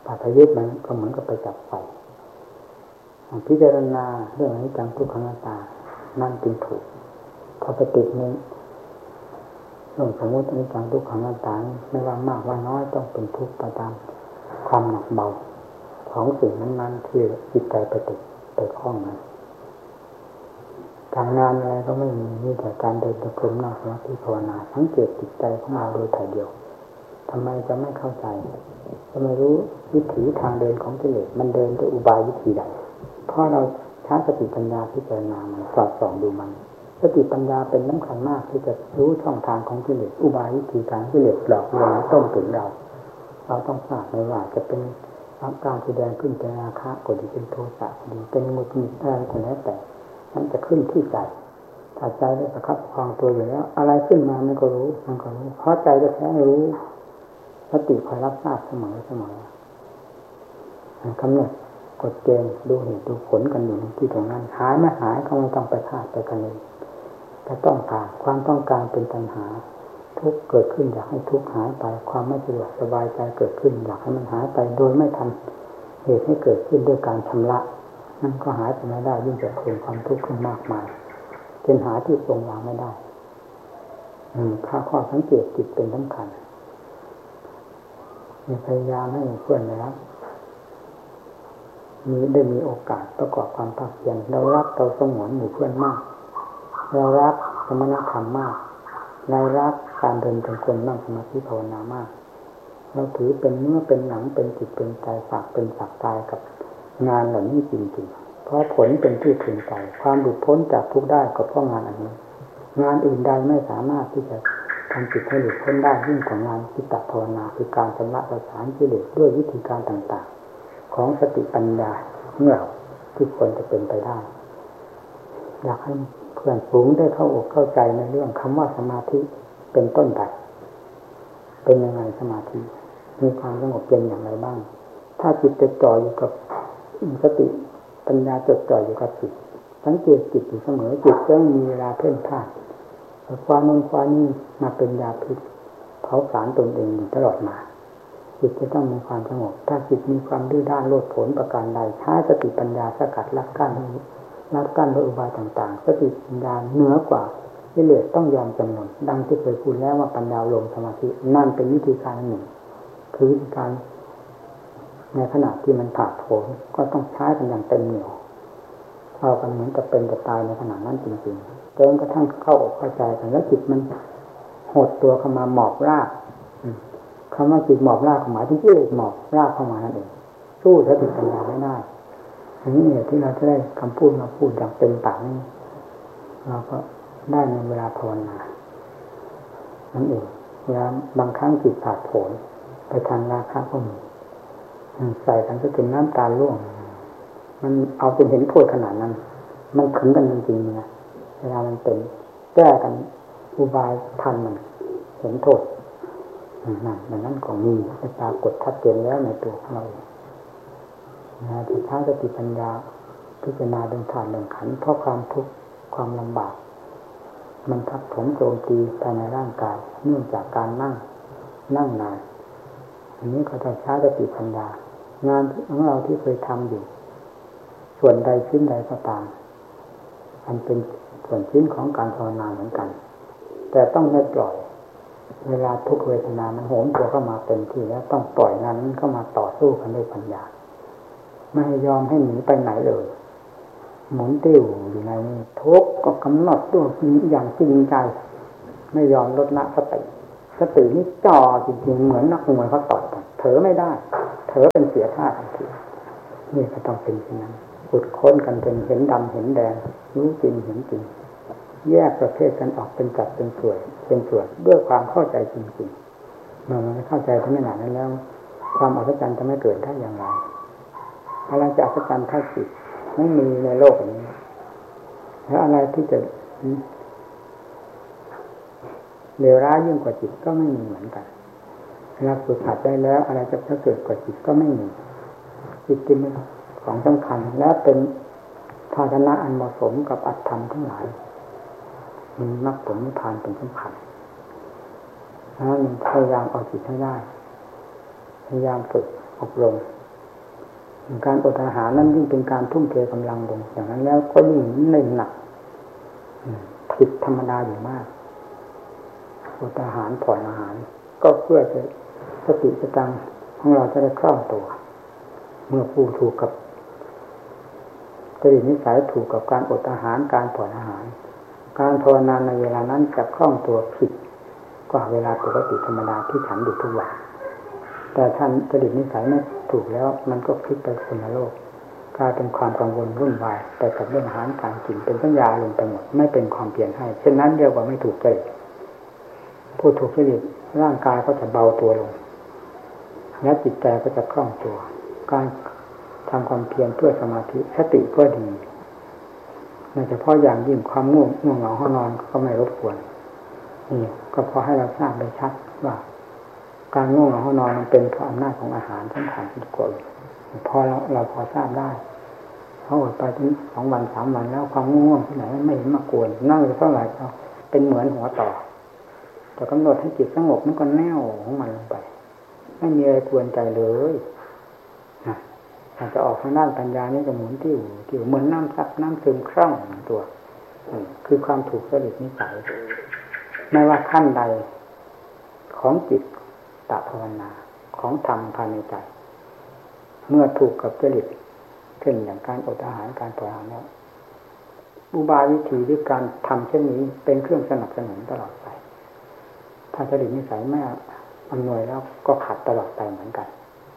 ถ้าไปยึดมันก็เหมือนกับไปจับไฟพิจารณาเรื่องอนิจจังทุกขังอนัตตานั่นจึงถูกพอไปติดในเรื่องสมมติอนิจจังทุกขังอนัตตาไม่ว่ามากว่าน้อยต้องเป็นทุกข์ไปตามความหนักเบาของสิ่งนั้นๆที่จิตใจไปติดไปคล้องนั้นการงานอะไรก็ไม่มีแต่การเดินจงกรมนั่งสมาธิภาวนาสังเกตจิตใจของเราโดยถ่ายเดียวทำไมจะไม่เข้าใจจะไม่รู้วิถีทางเดินของกิเลสมันเดินด้วยอุบายวิธีใดเพราะเราใช้สติปัญญาพิจารณามันสอดส่องดูมันสติปัญญาเป็นสำคัญมากที่จะรู้ช่องทางของกิเลสอุบายวิธีการกิเลสหลอกลวงต้มตุ๋นเราต้องทราบไม่ว่าจะเป็นการแสดงขึ้นเป็นราคะก็ดีเป็นโทสะก็ดีเป็นหงุดหงิดอะไรก็แล้วแต่มันจะขึ้นที่ใจถ้าใจได้ประคับประคองตัวอยู่แล้วอะไรขึ้นมามันก็รู้เพราะใจจะแท้รู้สติคอยรับทราบเสมอกำหนดกฎเกณฑ์ดูเหตุดูผลกันอยู่ที่ตรงนั้นหายไม่หายก็ไม่ต้องไปคาดไปกันเลยจะต้องการความต้องการเป็นปัญหาทุกข์เกิดขึ้นอยากให้ทุกข์หายไปความไม่สะดวกสบายใจเกิดขึ้นอยากให้มันหายไปโดยไม่ทันเหตุให้เกิดขึ้นด้วยการชำระนั่นก็หายไปไม่ได้ยิ่งจะเพิ่มความทุกข์ขึ้นมากมายจนหาที่ทรงวางไม่ได้ข้อสังเกตจิตเป็นสำคัญพยายามให้เพื่อนนะครับมีโอกาสประกอบความภาคเพียรเรารักเราสงวนหมู่เพื่อนมากเรารักสมณธรรมมากเรารักการเดินจงกรมนั่งสมาธิภาวนามากเราถือเป็นเนื้อเป็นหนังเป็นจิตเป็นใจฝากเป็นฝักตายกับงานเหล่านี้จริงๆเพราะผลเป็นที่พึงใจความหลุดพ้นจากทุกข์ได้ก็เพราะงานอันนี้งานอื่นใดไม่สามารถที่จะทำจิตให้หลุดพ้นได้ยิ่งกว่างานจิตภาวนาคือการชำระประสานกิเลสด้วยวิธีการต่างๆของสติปัญญาของเราที่ควรจะเป็นไปได้อยากให้เพื่อนฝูงได้เข้าอกเข้าใจในเรื่องคำว่าสมาธิเป็นต้นแบบเป็นยังไงสมาธิมีความสงบเย็นอย่างไรบ้างถ้าจิตจดจ่ออยู่กับสติปัญญาจดจ่ออยู่กับจิตสังเกตจิตอยู่เสมอจิตจะมีเวลาเพ่นพ่านความนั้นความนี้มาเป็นยาพิษเผาผลาญตนเองอยู่ตลอดมาจิตจะต้องมีความสงบถ้าจิตมีความดื้อด้านโลดโผนประการใดใช้สติปัญญาสกัดลักกั้นด้วยอุบายต่างๆสติปัญญาเหนือกว่ากิเลสต้องยอมจำนนดังที่เคยพูดแล้วว่าปัญญาลงสมาธินั่นเป็นวิธีการหนึ่งคือวิธีการในขณะที่มันผาดโผนก็ต้องใช้กันอย่างเต็มเหนี่ยวเอากันเหมือนจะเป็นจะตายในขณะนั้นจริงๆจนกระทั่งเข้าอกเข้าใจกันแล้วจิตมันหดตัวเข้ามาหมอบรากคำว่าจิตหมอบรากหมายถึงกิเลสหมอบรากเข้ามานั่นเองสู้สติปัญญาไม่ได้อันนี้เนี่ยที่เราจะได้คำพูดมาพูดอย่างเป็นปากนี้เราก็ได้ในเวลาภาวนานั่นเองเวลาบางครั้งจิตผาดโผนไปทางราคะก็มีใส่กันจนน้ำตาล่วงมันเอาจนเห็นโทษขนาดนั้นมันถึงกันจริงๆนะเวลามันเป็นแก้กันอุบายทันมันเห็นโทษนั่นก็มีปรากฏชัดเจนแล้วในตัวของเราที่ใช้สติปัญญาพิจารณาเรื่องธาตุเรื่องขันธ์เพราะความทุกข์ความลำบากมันทับถมโจมตีภายในร่างกายเนื่องจากการนั่งนานอันนี้ก็ต้องใช้สติปัญญางานของเราที่เคยทำอยู่ส่วนใดชิ้นใดก็ตามมันเป็นส่วนชิ้นของการภาวนาเหมือนกันแต่ต้องไม่ปล่อยเวลาทุกเวทนามันโหมตัวเข้ามาเต็มที่แล้วต้องปล่อยงานนั้นเข้ามาต่อสู้กันด้วยปัญญาไม่ให้ยอมให้หนีไปไหนเลยหมุนติ้วอยู่ในนี้ทุกข์ก็กำหนดด้วยอย่างจริงใจไม่ยอมลดละสตินี่จ่อจริงๆเหมือนนักมวยเขาต่อยกันเผลอไม่ได้เผลอเป็นเสียท่าทันทีนี่ก็ต้องเป็นเช่นนั้นขุดค้นกันจนเห็นดำเห็นแดงรู้จริงเห็นจริงแยกประเภทกันออกเป็นจัดเป็นส่วนด้วยความเข้าใจจริงๆเมื่อมันเข้าใจถึงขนาดนั้นแล้วความอัศจรรย์จะไม่เกิดได้อย่างไรอะไรจะอัศจรรย์เท่าจิตไม่มีในโลกนี้แล้วอะไรที่จะเลวร้ายยิ่งกว่าจิตก็ไม่มีเหมือนกันเราฝึกหัดได้แล้วอะไรจะเกิดกว่าจิตก็ไม่มีจิตเป็นของสำคัญและเป็นภาชนะอันเหมาะสมกับอัตธรรมทั้งหลายมีมรรคผลนิพพานเป็นสำคัญแล้วมันพยายามเอาจิตให้ได้พยายามฝึกออบรมการอดอาหารนั้นยิ่งเป็นการทุ่มเทกำลังลงอย่างนั้นแล้วก็ยิ่งเน้นหนักผิดธรรมดาอยู่มากอดอาหารผ่อนอาหารก็เพื่อจะสติสตังของเราจะได้คล่องตัวเมื่อผู้ถูกกับจริตนิสัยถูกกับการอดอาหารการผ่อนอาหารการภาวนาในเวลานั้นจะคล่องตัวผิดกว่าเวลาปกติธรรมดาที่ฉันอยู่ทุกวันแต่ท่านจริตนิสัยไม่ถูกแล้วมันก็พลิกไปคนละโลกกลายเป็นความกังวลวุ่นวายไปกับเรื่องอาหารการกินเป็นสัญญาลงไปหมดไม่เป็นความเปลี่ยนให้เช่นนั้นเรียกว่าไม่ถูกจริตผู้ถูกจริตร่างกายก็จะเบาตัวลงและจิตใจก็จะคล่องตัวการทำความเพียรเพื่อสมาธิสติก็ดีโดยเฉพาะอย่างยิ่งความง่วงเหงาห้อนอนก็ไม่รบกวนนี่ก็พอให้เราทราบได้ชัดว่าการง่วงเหงาห้อนอนมันเป็นเพราะอำนาจของอาหารทั้งผ่านที่กดพอเราพอทราบได้เขาอดไปถึง2 วัน3 วันแล้วความง่วงที่ไหนไม่เห็นมากวนนั่งอยู่เท่าไหร่ก็เป็นเหมือนหัวต่อแต่กำหนดให้จิตสงบมันก็แน่วของมันลงไปไม่มีอะไรกวนใจเลยอาจจะออกทางด้านปัญญานี่ก็หมุนติ้วเหมือนน้ำซับน้ำซึมคล่องตัวคือความถูกจริตนิสัยไม่ว่าขั้นใดของจิตตภาวนาของธรรมภายในใจเมื่อถูกกับจริตเช่นอย่างการอดอาหารการผ่อนอาหารแล้วอุบายวิธีหรือการทำเช่นนี้เป็นเครื่องสนับสนุนตลอดไปถ้าจริตนิสัยไม่อำนวยแล้วก็ขัดตลอดไปเหมือนกัน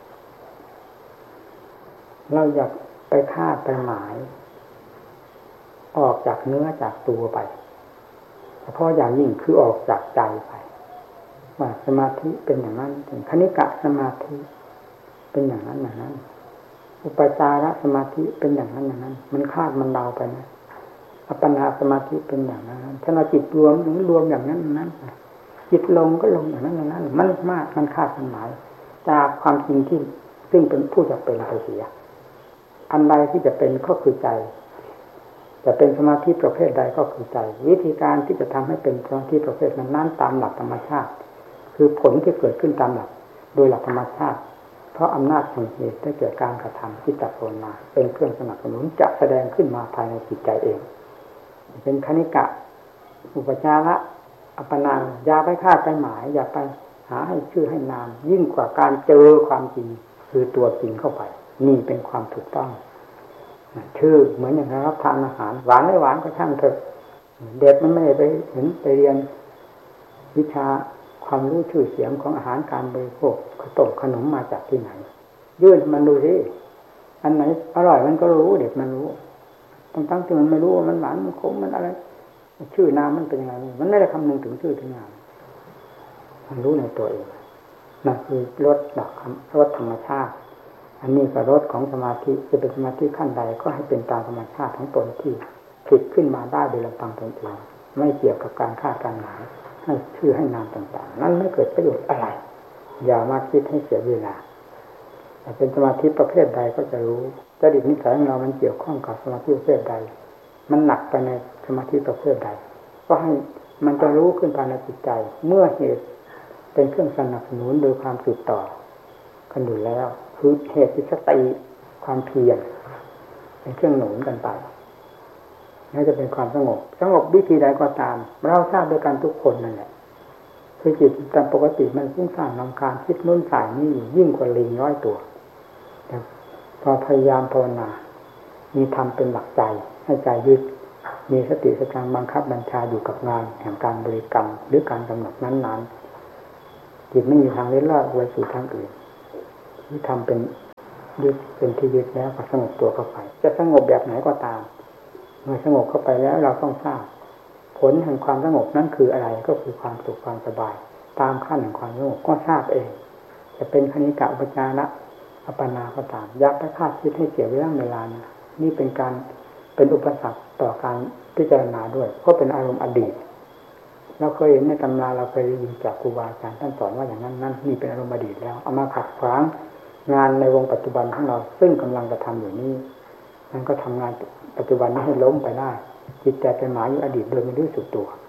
เราอยากไปคาดไปหมายออกจากเนื้อจากตัวไปเฉพาะอย่างยิ่งคือออกจากใจไปว่าสมาธิเป็นอย่างนั้นถึงคณิกะสมาธิเป็นอย่างนั้นอย่างนั้นอุปจารสมาธิเป็นอย่างนั้นอย่างนั้นมันคาดมันเดาไปนะอัปปนาสมาธิเป็นอย่างนั้นถ้าเราจิตรวมอย่างนั้นอย่างนั้นจิตลงก็ลงอย่างนั้นอย่างนั้นมันมากมันคาดมันหมายจากความจริงที่ซึ่งเป็นผู้จะเป็นไปเสียอันใดที่จะเป็นก็คือใจจะเป็นสมาธิประเภทใดก็คือใจวิธีการที่จะทำให้เป็นสมาธิประเภทนั้นตามหลักธรรมชาติคือผลที่เกิดขึ้นตามหลักโดยหลักธรรมชาติเพราะอำนาจแห่งเหตุได้เกิดการกระทำที่จัดโอนมาเป็นเครื่องสนับสนุนจะแสดงขึ้นมาภายในจิตใจเองเป็นคณิกะอุปจาระอัปปนาอย่าไปคาดไปหมายอย่าไปหาให้ชื่อให้นามยิ่งกว่าการเจอความจริงคือตัวจริงเข้าไปนี่เป็นความถูกต้องชื่อเหมือนอย่างเรารับทานอาหารหวานไม่หวานก็ช่างเถอะเด็กมันไม่ได้ไปเห็นไปเรียนวิชาความรู้ชื่อเสียงของอาหารการบริโภคขนมขนมมาจากที่ไหนยื่นมันดูสิอันไหนอร่อยมันก็รู้เด็กมันรู้ตั้งที่มันไม่รู้ว่ามันหวานมันขมมันอะไรชื่อน้ำมันเป็นยังไงมันไม่ได้คำนึงถึงชื่อถึงนามมันรู้ในตัวเองนั่นคือรสดอกรสธรรมชาติอันนี้ก็รสของสมาธิจะเป็นสมาธิขั้นใดก็ให้เป็นตามธรรมชาติของตนที่ผิดขึ้นมาได้โดยลำพังตนเองไม่เกี่ยวกับการคาดการหมายให้ชื่อให้นามต่างๆนั้นไม่เกิดประโยชน์อะไรอย่ามาคิดให้เสียเวลาแต่เป็นสมาธิประเภทใดก็จะรู้จริตนิสัยของเรามันเกี่ยวข้องกับสมาธิประเภทใดมันหนักไปในสมาธิประเภทใดก็ให้มันจะรู้ขึ้นภายในจิตใจเมื่อเหตุเป็นเครื่องสนับสนุนโดยความสืบต่อกันอยู่แล้วคือเหตุที่สติความเพียรเป็นเครื่องหนุนกันไปน่าจะเป็นความสงบวิธีใดก็ตามเราทราบด้วยกันทุกคนนั่นแหละคือจิตตามปกติมันฟุ้งซ่านรำคาญคิดนู่นสายนี่ยิ่งกว่าลิง100 ตัวแต่พอพยายามภาวนามีธรรมเป็นหลักใจให้ใจยึดมีสติสตังบังคับบัญชาอยู่กับงานแห่งการบริกรรมหรือการกำหนดนั้นๆจิตไม่มีทางเล็ดลอดไปสู่ทางอื่นที่ทำเป็นยึดเป็นที่ยึดแล้วก็สงบตัวเข้าไปจะสงบแบบไหนก็ตามเมื่อสงบเข้าไปแล้วเราต้องทราบผลแห่งความสงบนั้นคืออะไรก็คือความสุขความสบายตามขั้นแห่งความสงบก็ทราบเองจะเป็นคณิกะอุปจาระอัปปนาก็ตามอย่าไปคาดคิดให้เสียเวลานะนี่เป็นอุปสรรคต่อการพิจารณาด้วยเพราะเป็นอารมณ์อดีตเราเคยเห็นในตำราเราเคยได้ยินจากครูบาอาจารย์ท่านสอนว่าอย่างนั้นนี่เป็นอารมณ์อดีตแล้วเอามาขัดขวางงานในวงปัจจุบันของเราซึ่งกำลังกระทำอยู่นี้มันก็ทำงานปัจจุบันนี้ให้ล้มไปได้จิตใจไปหมายอยู่อดีตโดยไม่รู้สึกตัว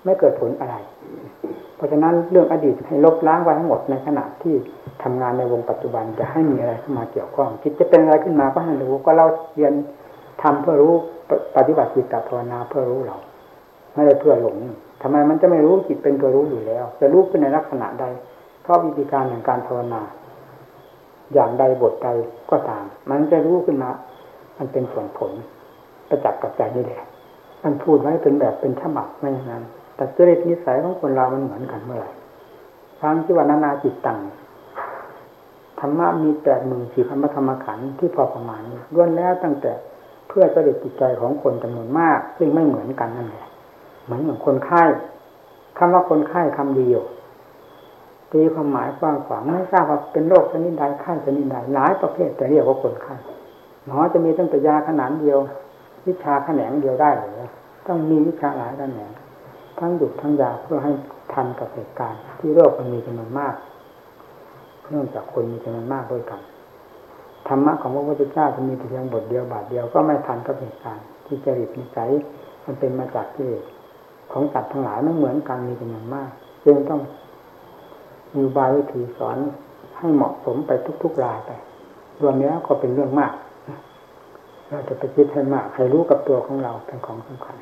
ไม่เกิดผลอะไรเพราะฉะนั้นเรื่องอดีตให้ลบล้างไว้ทั้งหมดในขณะที่ทำงานในวงปัจจุบันจะให้มีอะไรเข้ามาเกี่ยวข้องจิตจะเป็นอะไรขึ้นมาก็ให้รู้ก็เราเรียนทำเพื่อรู้ปฏิบัติจิตตภาวนาเพื่อรู้เราไม่ได้เพื่อหลงทำไมมันจะไม่รู้จิตเป็นตัวรู้อยู่แล้วจะรู้ขึ้นในลักษณะใดเพราะวิธีการแห่งการภาวนาอย่างใดบทใดก็ตามมันจะรู้ขึ้นมามันเป็นส่วนผลประจักษ์กับใจนี่แหละมันพูดไว้เป็นแบบเป็นฉบับไม่อย่างนั้นแต่จริตนิสัยของคนเรามันเหมือนกันเมื่อไหร่ฟังที่ว่านานาจิตตังธรรมะมี84,000ธรรมขันธ์ที่พอประมาณนี้ล้วนแล้วตั้งแต่เพื่อจริตจิตใจของคนจำนวนมากซึ่งไม่เหมือนกันนั่นแหละเหมือนคนไข้คำว่าคนไข้คำเดียวตีความหมายกว้างขวางไม่ทราบว่าเป็นโรคชนิดใดไข้ชนิดใดหลายประเภทแต่เรียกว่าคนไข้หมอจะมีตั้งแต่ยาขนาดเดียววิชาแขนงเดียวได้หรือต้องมีวิชาหลายแขนงทั้งดุทั้งยาเพื่อให้ทันกับเหตุการณ์ที่โรคมันมีจำนวนมากเนื่องจากคนมีจำนวนมากด้วยกันธรรมะของพระพุทธเจ้าจะมีแต่เพียงบทเดียวบาทเดียวก็ไม่ทันกับเหตุการณ์ที่จริตนิสัยมันเป็นมาจากกิเลสของสัตว์ทั้งหลายไม่เหมือนกันมีจำนวนมากจึงต้องมีอุบายวิธีสอนให้เหมาะสมไปทุกๆรายไปรวมแล้วก็เป็นเรื่องมากเราจะไปคิดให้มากให้รู้กับตัวของเราเป็นของสำคัญ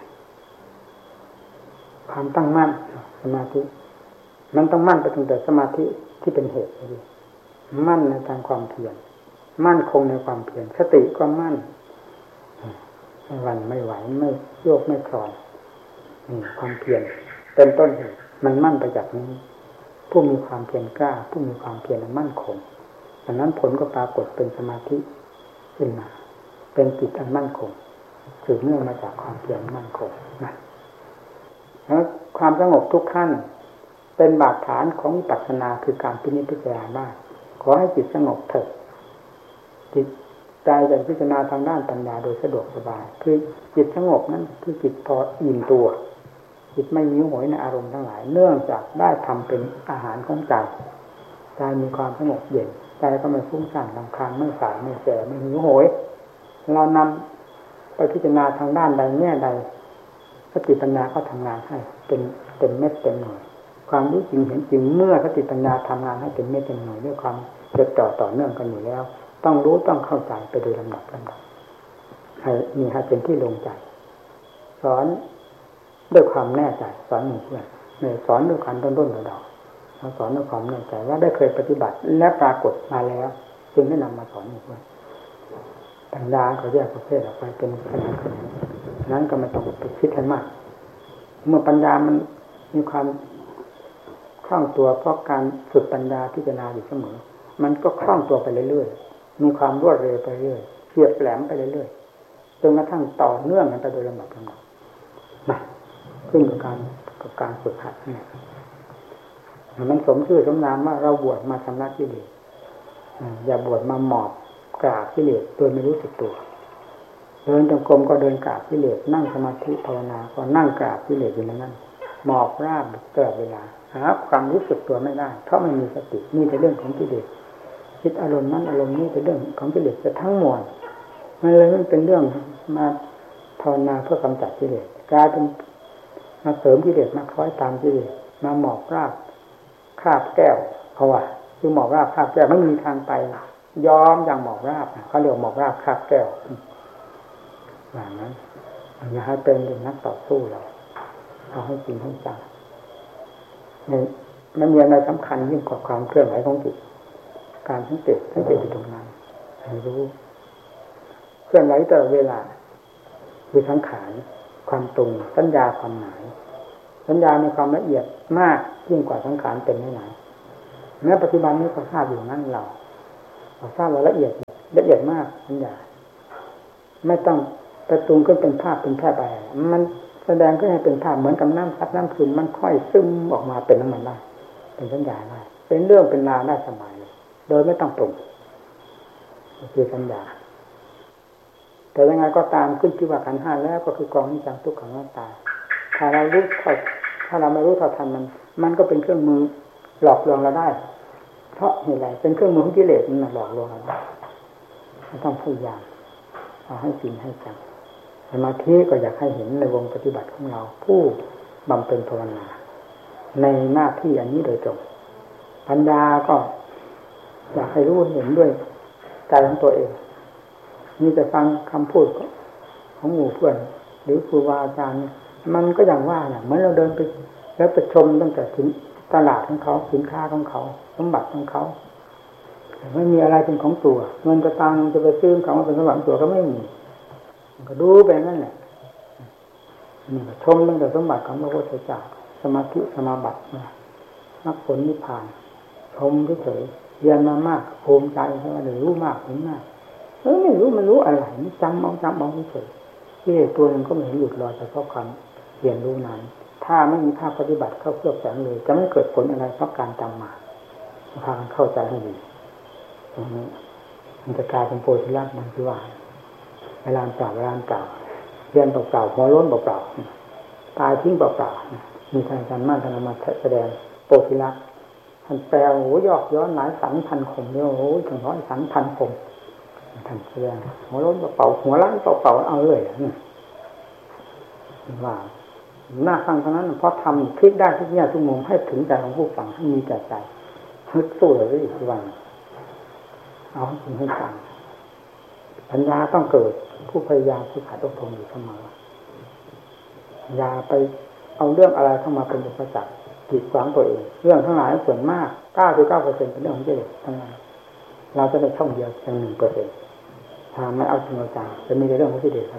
ความตั้งมั่นสมาธิมันต้องมั่นไปตั้งแต่สมาธิที่เป็นเหตุเลยมั่นในทางความเพียรมั่นคงในความเพียรสติก็มั่นไม่หวั่นไม่ไหวไม่โยกไม่คลอนความเพียรเป็นต้นเหตุมันมั่นไปจากนี้ผู้มีความเพียรกล้าผู้มีความเพียรมั่นคงดังนั้นผลก็ปรากฏเป็นสมาธิขึ้นมาเป็นจิตอันมั่นคงสืบเนื่องมาจากความเพียรมั่นคงนะแล้วความสงบทุกขั้นเป็นบาดฐานของวิปัสสนาคือการพินิจพิจารณาขอให้จิตสงบเถิดจิตใจจะพิจารณาทางด้านปัญญาโดยสะดวกสบายคือจิตสงบนั้นคือจิตพออิ่มตัวจิตไม่หิวโหยในอารมณ์ทั้งหลายเนื่องจากได้ทำเป็นอาหารของใจใจมีความสงบเย็นใจก็ไม่ฟุ้งซ่านรำคาญไม่สายไม่แก่ไม่หิวโหยเรานำไปพิจารณาทางด้านใดแง่ใดสติปัญญาก็ทำงานให้เป็นเต็มเม็ดเต็มหน่วยความรู้จริงเห็นจริงเมื่อสติปัญญาทำงานให้เต็มเม็ดเต็มหน่วยด้วยความจดจ่อต่อเนื่องกันอยู่แล้วต้องรู้ต้องเข้าใจไปโดยลำดับให้เป็นที่ลงใจสอนด้วยความแน่ใจสอนหมู่เพื่อนสอนด้วยความต้นๆเราสอนด้วยความแน่ใจว่าได้เคยปฏิบัติและปรากฏมาแล้วจึงได้นำมาสอนหมู่เพื่อนปัญญาเขาแยกประเภทออกไปเป็นขนาดนั้นก็ไม่ต้องไปคิดให้มากเมื่อปัญญามันมีความคล่องตัวเพราะการฝึกปัญญาพิจารณาอยู่เสมอมันก็คล่องตัวไปเรื่อยๆมีความรวดเร็วไปเรื่อยเฉียบแหลมไปเรื่อยๆจนกระทั่งต่อเนื่องกันไปโดยลำดับนะขึ้นกับการฝึกหัดเนี่ยมันสมชื่อสมนามว่าเราบวชมาชำระกิเลสอย่าบวชมาหมอบกราบกิเลสโดยไม่รู้สึกตัวเดินจงกรมก็เดินกราบกิเลสนั่งสมาธิภาวนาก็นั่งกราบกิเลสอยู่นั้นหมอบราบตลอดเวลาหาความรู้สึกตัวไม่ได้เพราะไม่มีสตินี่เป็นเรื่องของกิเลสคิดอารมณ์นั้นอารมณ์นี้เป็นเรื่องของกิเลสจะทั้งมวลมันเลยมันเป็นเรื่องมาภาวนาเพื่อกำจัดกิเลสกลายเป็นมาเสริมกิเลสมาคล้อยตามกิเลสมาหมอบราบคาบแก้วเขาว่าคือหมอบราบคาบแก้วไม่มีทางไปยอมอย่างหมอบราบเขาเรียกหมอบราบคาบแก้วอย่างนั้นอย่าให้เป็นนักต่อสู้เราเอาให้จริงให้จังมันมีอะไรสำคัญยิ่งกว่าความเคลื่อนไหวของจิตการสังเกตอยู่ตรงนั้นให้รู้เคลื่อนไหวตลอดเวลาคือสังขารความตรงสัญญาความหมายสัญญามีความละเอียดมากยิ่งกว่าสังขารเป็นไหนแม้ปัจจุบันนี้ก็ทราบอยู่นั้นเราทราบว่าละเอียดมากสัญญาไม่ต้องประตุงขึ้นเป็นภาพเป็นแค่ใบมันแสดงขึ้นให้เป็นภาพเหมือนกับน้ำซับน้ำซึมมันค่อยซึมออกมาเป็นน้ำมันได้เป็นสัญญาได้เป็นเรื่องเป็นราวได้สบายเลยโดยไม่ต้องปรุงคือสัญญาแต่ยังไงก็ตามขึ้นที่ว่าขันธ์ห้าแล้วก็คือกองนิจังทุกขังอนัตตาถ้าเราไม่รู้เท่าทันมันก็เป็นเครื่องมือหลอกลวงเราได้เพราะเหตุไรเป็นเครื่องมือของกิเลสมันหลอกลวงเราไม่ต้องพยายามเอาให้จริงให้จังสมาธิก็อยากให้เห็นในวงปฏิบัติของเราผู้บำเพ็ญภาวนาในหน้าที่อันนี้โดยตรงปัญญาก็อยากให้รู้เห็นด้วยใจของตัวเองมีแต่ฟังคำพูดของหมู่เพื่อนหรือครูบาอาจารย์มันก็อย่างว่าเนี่ยเหมือนเราเดินไปแล้วไปชมตั้งแต่ถึงตลาดของเขาสินค้าของเขาสมบัติของเขาไม่มีอะไรเป็นของตัวเงินจะตังจะไปซื้อของเป็นสมบัติของตัวก็ไม่มีก็ดูไปนั่นแหละนี่ก็ชมตั้งแต่สมบัติของพระพุทธเจ้าสมาธิสมาบัติมรรคผลนิพพานชมเฉยๆเรียนมามากภูมิใจเพราะว่าได้รู้มากเห็นมากไม่รู้มันรู้อะไรนี่จำเอาเฉยที่ตัวนึงก็ไม่เห็นหยุดลอยแต่เพราะความเรียนรู้นั้นถ้าไม่มีภาคปฏิบัติเข้าเคลือบแฝงเลยจะไม่เกิดผลอะไรเพราะการจำมาพากันเข้าใจให้ดีตรงนี้มันจะกลายเป็นโพธิลักษณ์มันคือว่าเวลาเปล่าเรียนเปล่าหัวล้นเปล่าตายทิ้งเปล่ามีทางการมั่นทางมาแสดงโพธิลักษณ์ท่านแปลโอ้ยอกย้อนหลายสันพันคมเนี่ยโอ้ยถึง100 สันพันคมท่านแสดงหัวล้นเปล่าหัวล้านเปล่าเอาเลยว่าหน้าฟังเท่านั้นเพราะทำคลิกได้ทุกแง่ทุกมุมให้ถึงใจของผู้ฟังให้มีแต่ใจฮึดสู้เลยอีกวันเอาให้ถึงให้ฟังปัญญาต้องเกิดผู้พยายามผู้ขัดอดทนอยู่เสมออย่าไปเอาเรื่องอะไรเข้ามาเป็นอุปสรรคกีดขวางตัวเองเรื่องทั้งหลายส่วนมาก 99% เป็นเรื่องของกิเลสทั้งนั้นเราจะได้ช่องเดียวเพียง 1%ถ้าไม่เอาจริงเอาจังจะมีแต่เรื่องของกิเลส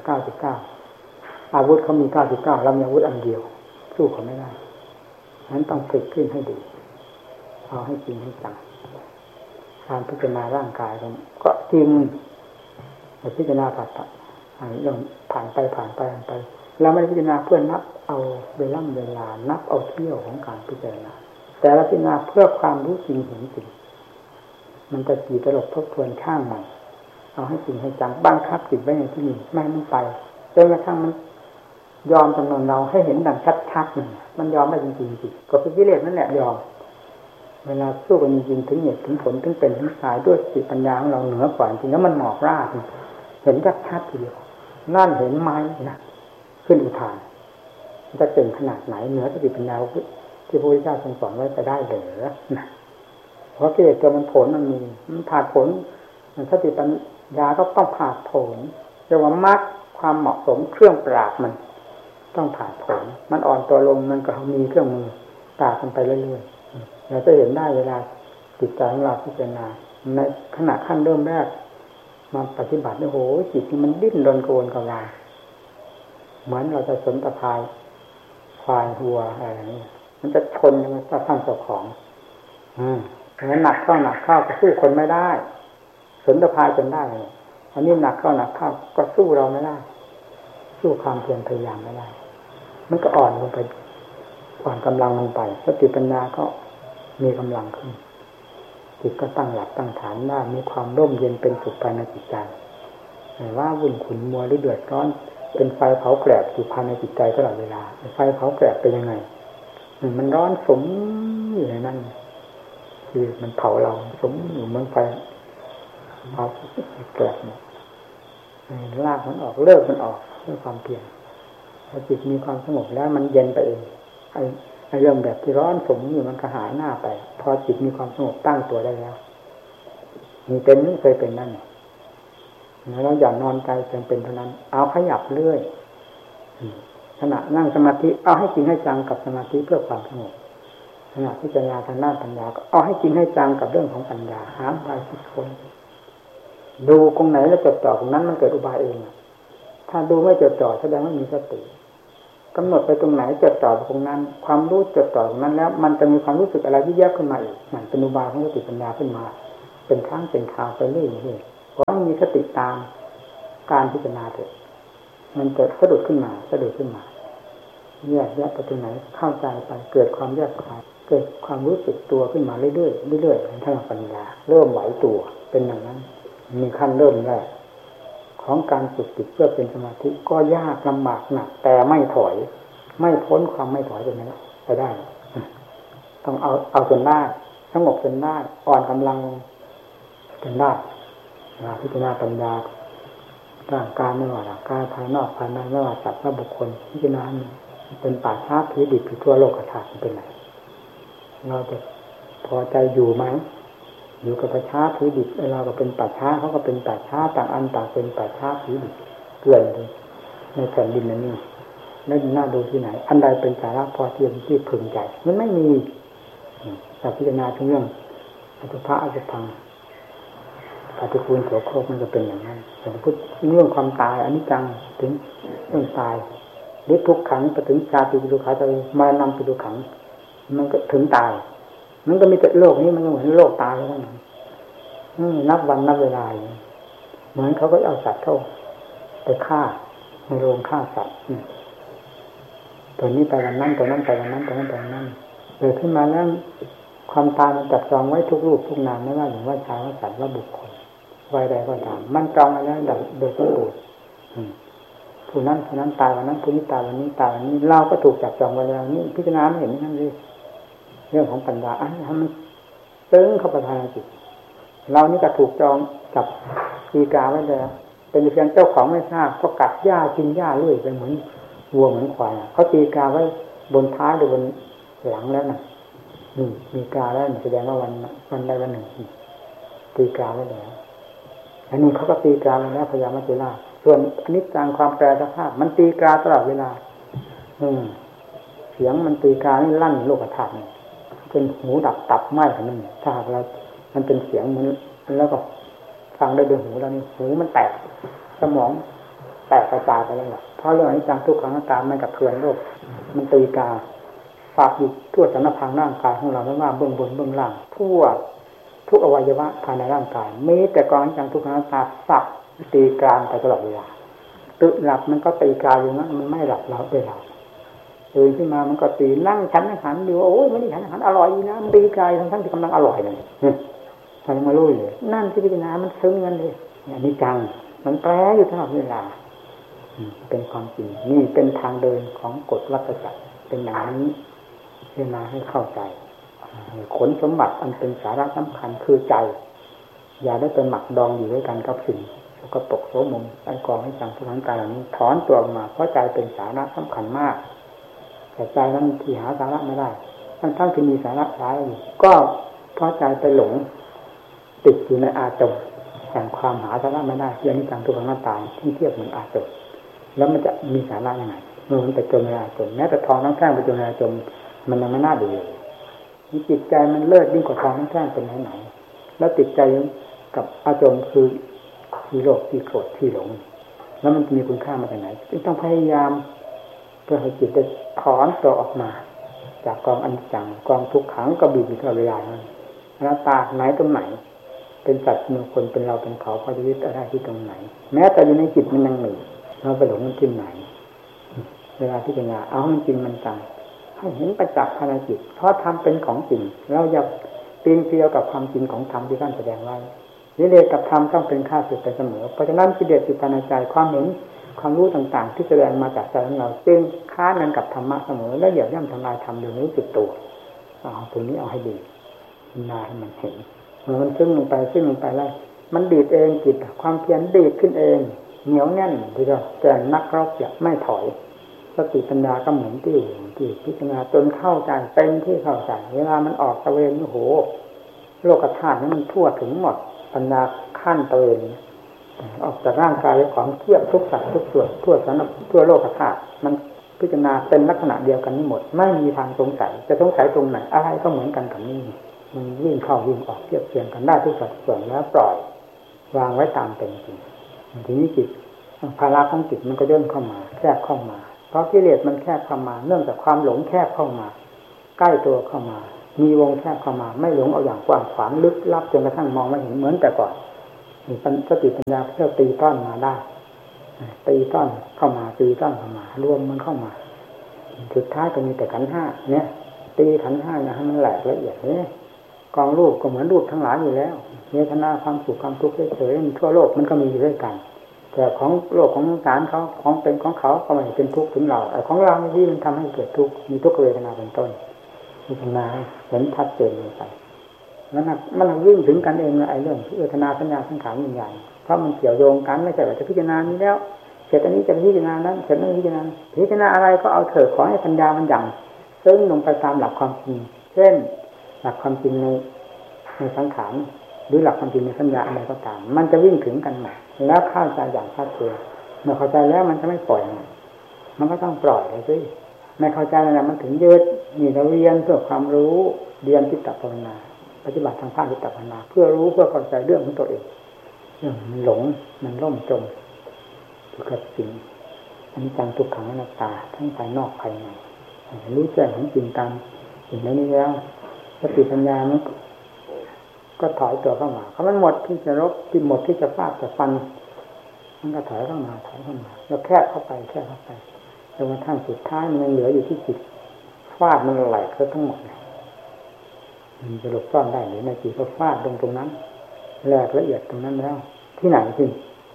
99อาวุธเขามี99เรามีอาวุธอันเดียวสู้เขาไม่ได้ฉะนั้นต้องฝึกขึ้นให้ดีเอาให้จริงให้จังการพิจารณาร่างกายก็จริงแต่พิจารณาเรื่องผ่านไปเราไม่ได้พิจารณาเพื่อนับเอาเวลานับเอาเที่ยวของการพิจารณาแต่เราพิจารณาเพื่อความรู้จริงเห็นจริงมันจะกี่ตลบทบทวนข้างใหม่เอาให้จริงให้จังบังคับจิตไว้ในที่นี้ไม่ให้มันไปจนกระทั่งมันยอมจำนวนเราให้เห็นดังชัดๆมันยอมได้จริงๆก็เป็นกิเลสนั่นแหละยอมเวลาสู้กันจริงๆถึงเหตุถึงผลถึงเป็นถึงสายด้วยสติปัญญาของเราเหนือกว่าจริงแล้วมันหมอกราดเห็นชัดๆทีเดียวนั่นเห็นไหมนะขึ้นอุทานจะเก่งขนาดไหนเหนือสติปัญญาที่พระพุทธเจ้าทรงสอนไว้จะได้เหรือนะเพราะกิเลสตัวมันผลมันมีมันผ่าผลสติปัญญาก็ต้องผ่าผลเรียกว่ามรรคความเหมาะสมเครื่องปราบมันต้องผ่าผลมันอ่อนตัวลงมันก็มีเครื่องมือปราบมันไปเรื่อยๆเราจะเห็นได้เวลาจิตใจของเราพิจารณาในขณะขั้นเริ่มแรกมาปฏิบัติโอ้โหจิตมันดิ้นรนโกนกระวายเหมือนเราจะสนตะพายควายวัวอะไรนี่มันจะชนมันจะทั้งเจ้าของแล้วหนักเข้าก็สู้คนไม่ได้สนตะพายจนได้อันนี้หนักเข้าก็สู้เราไม่ได้สู้ความเพียรพยายามไม่ได้มันก็อ่อนลงไปอ่อนกำลังลงไปสติปัญญาก็มีกำลังขึ้นจิตก็ตั้งหลักตั้งฐานได้มีความร่มเย็นเป็นสุขภายในจิตใจไม่ว่าวุ่นขุ่นมัวหรือเดือดร้อนเป็นไฟเผาแกลบอยู่ภายในจิตใจตลอดเวลาไฟเผาแกลบเป็นยังไงมันร้อนสมอยู่ในนั้นคือมันเผาเราสมอยู่เหมือนไฟเผาแกลบลากมันออกเลิกมันออกด้วยความเพียรพอจิตมีความสงบแล้วมันเย็นไปเองไอ้เรื่องแบบที่ร้อนสมอยู่มันก็หายหน้าไปพอจิตมีความสงบตั้งตัวได้แล้วมีเป็นไม่เคยเป็นนั่นแล้วอย่านอนใจจนเป็นเท่านั้นเอาขยับเรื่อยขณะนั่งสมาธิเอาให้จริงให้จังกับสมาธิเพื่อความสงบขณะพิจารณาทางด้านปัญญาก็เอาให้จริงให้จังกับเรื่องของปัญญาหาไปคิดค้นดูตรงไหนแล้วจดจ่อตรงนั้นมันเกิดอุบายเองถ้าดูไม่จดจ่อแสดงว่ามีสติกำหนดไปตรงไหนจดจ่อตรงนั้นความรู้จดจ่อตรงนั้นแล้วมันจะมีความรู้สึกอะไรที่แยกขึ้นมาอีกมันเป็นอุบายของสติปัญญาขึ้นมาเป็นครั้งเป็นคราวไปเรื่อยๆเพราะมีสติตามการพิจารณาเถอะมันจะสะดุดขึ้นมาแยกไปตรงไหนเข้าใจไปเกิดความแยกคายเกิดความรู้สึกตัวขึ้นมาเรื่อยๆทางปัญญาเริ่มไหวตัวเป็นอย่างนั้นมีขั้นเริ่มแรกของการฝึกจิตเพื่อเป็นสมาธิก็ยากลำบากหนักแต่ไม่ถอยไม่พ้นความไม่ถอยตรงนั้นไปได้ต้องเอาจนได้สงบจนได้อ่อนกำลังจนได้พิจารณาปัญญาร่างกายไม่ว่าร่างกายภายนอกภายในไม่ว่าสัตว์และบุคคลพิจารณาเป็นป่าช้าผีดิบทั่วโลกธาตุเป็นไรเราจะพอใจอยู่ไหมอยู่กับป่าช้าผีดิบเราก็เป็นป่าช้าเขาก็เป็นป่าช้าต่างอันต่างเป็นป่าช้าผีดิบเกลื่อนเลยในแผ่นดินนั้นนี่นั่นน่าดูที่ไหนอันใดเป็นสาระพอเทียมที่พึงใจมันไม่มีแต่พิจารณาถึงเรื่องอัตภะอัตพังปฏิคูลโสโครกมันจะเป็นอย่างนั้นแต่พูดเรื่องความตายอนิจจังถึงเรื่องตายหรือทุกขังไปถึงชาติปิดุขังจะมานำปิดุขังมันก็ถึงตายมันก็มีแต่โลกนี้มันก็เหมือนโลกตายแล้วนั่นนับวันนับเวลาเหมือนเขาก็เอาสัตว์เข้าไปฆ่าในโรงฆ่าสัตว์ตัวนี้ไปวันนั้นตัวนั้นไปวันนั้นตัวนั้นไปวันนั้นเกิดขึ้นมาแล้วความตายมันจับจองไว้ทุกรูปทุกนามไม่ว่าหรือว่าชายว่าสัตว์ว่าบุคคลวัยใดก็ตามมันจองไว้แล้วโดยสมบูรณ์ผู้นั้นตายวันนั้นผู้นี้ตายวันนี้ตายวันนี้เราก็ถูกจับจองไว้แล้วนี่พิจารณาไม่เห็นนั่นเลยเรื่องของปัญญาทำมันตึงเข้าไปภายในจิตเรานี่ก็ถูกจองจับตีกาไว้แล้วเป็นเพียงเจ้าของไม่ทราบก็กัดหญ้ากินหญ้าเรื่อยไปเหมือนวัวเหมือนควายเขาตีกาไว้บนท้ายหรือบนหลังแล้วน่ะมีกาแล้วแสดงว่าวันใดวันหนึ่งตีกาไว้แล้วอันนี้เขาก็ตีกาไว้แล้วพยายามมัจจุราชส่วนอนิจจังความแปรสภาพมันตีกาตลอดเวลาเสียงมันตีกานี่ลั่นโลกธาตุนี่เป็นหูดับตับไหม้ขนาดนั้นถ้าหากเรามันเป็นเสียงเหมือนแล้วก็ฟังได้ด้วยหูแล้วนี่หูมันแตกสมองแตกกระจายไปแล้วล่ะเพราะเรื่องอนิจจังทุกขังอนัตตามันกับเทือนโลกมันตีกาฝากอยู่ทั่วสารพังร่างกายของเราไม่ว่าเบื้องบนเบื้องล่างทั่วทุกอวัยวะภายในร่างกายมีแต่กองอนิจจังทุกขังอนัตตาสับตีกลางไปตลอดเวลาตื่นหลับมันก็ตีกาอยู่นั้นมันไม่หลับเราไปหลับตื่นขึ้นมามันก็ตีนั่งฉันอาหารดูโอ้ยไม่ได้ฉันอาหารอร่อยนะมันตีกายทั้งที่กำลังอร่อยเลยทำมาลุยเลยนั่นที่พิจารณามันซึ้งกันเลยอันนี้จังมันแปรอยู่ตลอดเวลาเป็นความจริงนี่เป็นทางเดินของกฎวัฏจักรเป็นอย่างนี้พิจารณาให้เข้าใจขนสมบัติอันเป็นสาระสำคัญคือใจอย่าได้ไปหมักดองอยู่ด้วยกันกับสิ่งก็ตกโสมมไอ้กองให้จังทุกขังกายเหล่านี้ถอนตัวออกมาเพราะใจเป็นสาระสำคัญมากแต่ใจนั้นที่หาสาระไม่ได้ทั้งที่มีสาระหลายอยู่ก็เพราะใจไปหลงติดอยู่ในอาจมแห่งความหาสาระไม่ได้ที่อนิจจังทุกขังอนัตตาที่เทียบเหมือนอาจมแล้วมันจะมีสาระยังไงเมื่อมันไปจมในอาจมแม้แต่ทองทั้งแท่งไปจมในอาจมมันยังไม่น่าดูเลยจิตใจมันเลิศยิ่งกว่าทองทั้งแท่งเป็นไหนแล้วติดใจกับอาจมคือที่โลภที่โกรธที่หลงแล้วมันจะมีคุณค่ามาจากไหนจึงต้องพยายามเพื่อให้จิตได้ถอนตัวออกมาจากกองอนิจจังกองทุกขังก็บีบอยู่ตลอดเวลานั้นอนัตตาไหนตรงไหนเป็นสัตว์เป็นคนเป็นเราเป็นเขาพอจะยึดอะไรที่ตรงไหนแม้แต่อยู่ในจิตมันยังหนีเราไปหลงมันที่ไหนเวลาที่เป็นงานเอามันจริงมันจังให้เห็นประจักษ์ภายในจิตเพราะธรรมเป็นของจริงเราอย่าปีนเกลียวกับความจริงของธรรมที่ท่านแสดงไว้กิเลสกับธรรมต้องเป็นข้าศึกไปเสมอเพราะฉะนั้นกิเลสอยู่ภายในใจความเห็นความรู้ต่างๆที่แสดงมาจากใจของเราจึงค้านกันกับธรรมะเสมอและเหยียบย่ำทำลายธรรมโดยรู้สึกตัวเอาตรงนี้เอาให้ดีนาให้มันเห็นเมื่อมันซึ่งลงไปแล้วมันดีดเองจิตความเพียรดีดขึ้นเองเหนียวแน่นทีเดียวแก่นักรบอย่าไม่ถอยสติปัญญาก็เหมือนที่พิจารณาจนเข้าใจเป็นที่เข้าใจเวลามันออกตะเวนโอ้โหโลกธาตุนี้มันทั่วถึงหมดปัญญาขั้นตะเวนออกจากร่างกายของเทียบทุกสัตว์ทุกส่วนทั่วโลกธาตุมันพิจารณาเป็นลักษณะเดียวกันนี้หมดไม่มีทางสงสัยจะสงสัยตรงไหนอะไรก็เหมือนกันกับนี่มันวิ่งเข้าวิ่งออกเทียบเทียงกันได้ทุกสัดส่วนแล้วปล่อยวางไว้ตามเป็นจริงทีนี้จิตภาระของจิตมันก็ย่นเข้ามาแคบเข้ามาเพราะกิเลสมันแคบเข้ามาเนื่องจากความหลงแคบเข้ามาใกล้ตัวเข้ามามีวงแคบเข้ามาไม่หลงเอาอย่างกว้างขวางลึกลับจนกระทั่งมองไม่เห็นเหมือนแต่ก่อนสติปัญญาเพื่อตีต้อนมาได้ตีต้อนเข้ามารวมมันเข้ามาสุดท้ายก็มีแต่ขันธ์ห้าเนี่ยตีขันธ์ห้านะให้มันแหลกละเอียดเนี่ยกองรูปก็เหมือนรูปทั้งหลายอยู่แล้วเวทนาความสุขความทุกข์เฉยๆทั่วโลกมันก็มีอยู่ด้วยกันแต่ของโลกของสารเขาของเป็นของเขาก็ไม่เป็นทุกข์ถึงเราไอ้ของเราที่มันทำให้เกิดทุกข์มีทุกขเวทนาเป็นต้นพิจารณาเห็นชัดเจนลงไปมันวิ่งถึงกันเองนะไอ้เรื่องเวทนาสัญญาสังขารวิญญาณเพราะมันเกี่ยวโยงกันไม่ใช่ว่าจะพิจารณานี้แล้วเสร็จอันนี้จะพิจารณานั้นเสร็จนั้นพิจารณาอะไรก็เอาเถิดขอให้ปัญญามันอย่างซึ่งลงไปตามหลักความจริงเช่นหลักความจริงในสังขารหรือหลักความจริงในสัญญาอะไรก็ตามมันจะวิ่งถึงกันหมดแล้วเข้าใจอย่างชัดเจนเมื่อเข้าใจแล้วมันจะไม่ปล่อยมันก็ต้องปล่อยเลยสิไม่เข้าใจแล้วมันถึงยึดนี่เราเรียนเพื่อความรู้เรียนจิตตภาวนาปฏิบัติทางภาคจิตตภาวนาเพื่อรู้เพื่อเข้าใจเรื่องของตัวเองเรื่องมันหลงมันล่มจมอยู่กับสิ่งอันนี้จังทุกขังอนัตตาทั้งภายนอกภายในรู้แจ้งของจริงตามสิ่งนี้แล้วสติปัญญามันก็ถอยตัวเข้ามาเพราะมันหมดที่จะรบที่หมดที่จะฟาดจะฟันมันก็ถอยเข้ามาแล้วแคบเข้าไปจนกระทั่งสุดท้ายมันยังเหลืออยู่ที่จิตฟาดมันไหลก็ทั้งหมดมันจะหลบซ่อนได้หรือในจิตก็ฟาดตรงนั้นแหลกละเอียดตรงนั้นแล้วที่ไหนจริง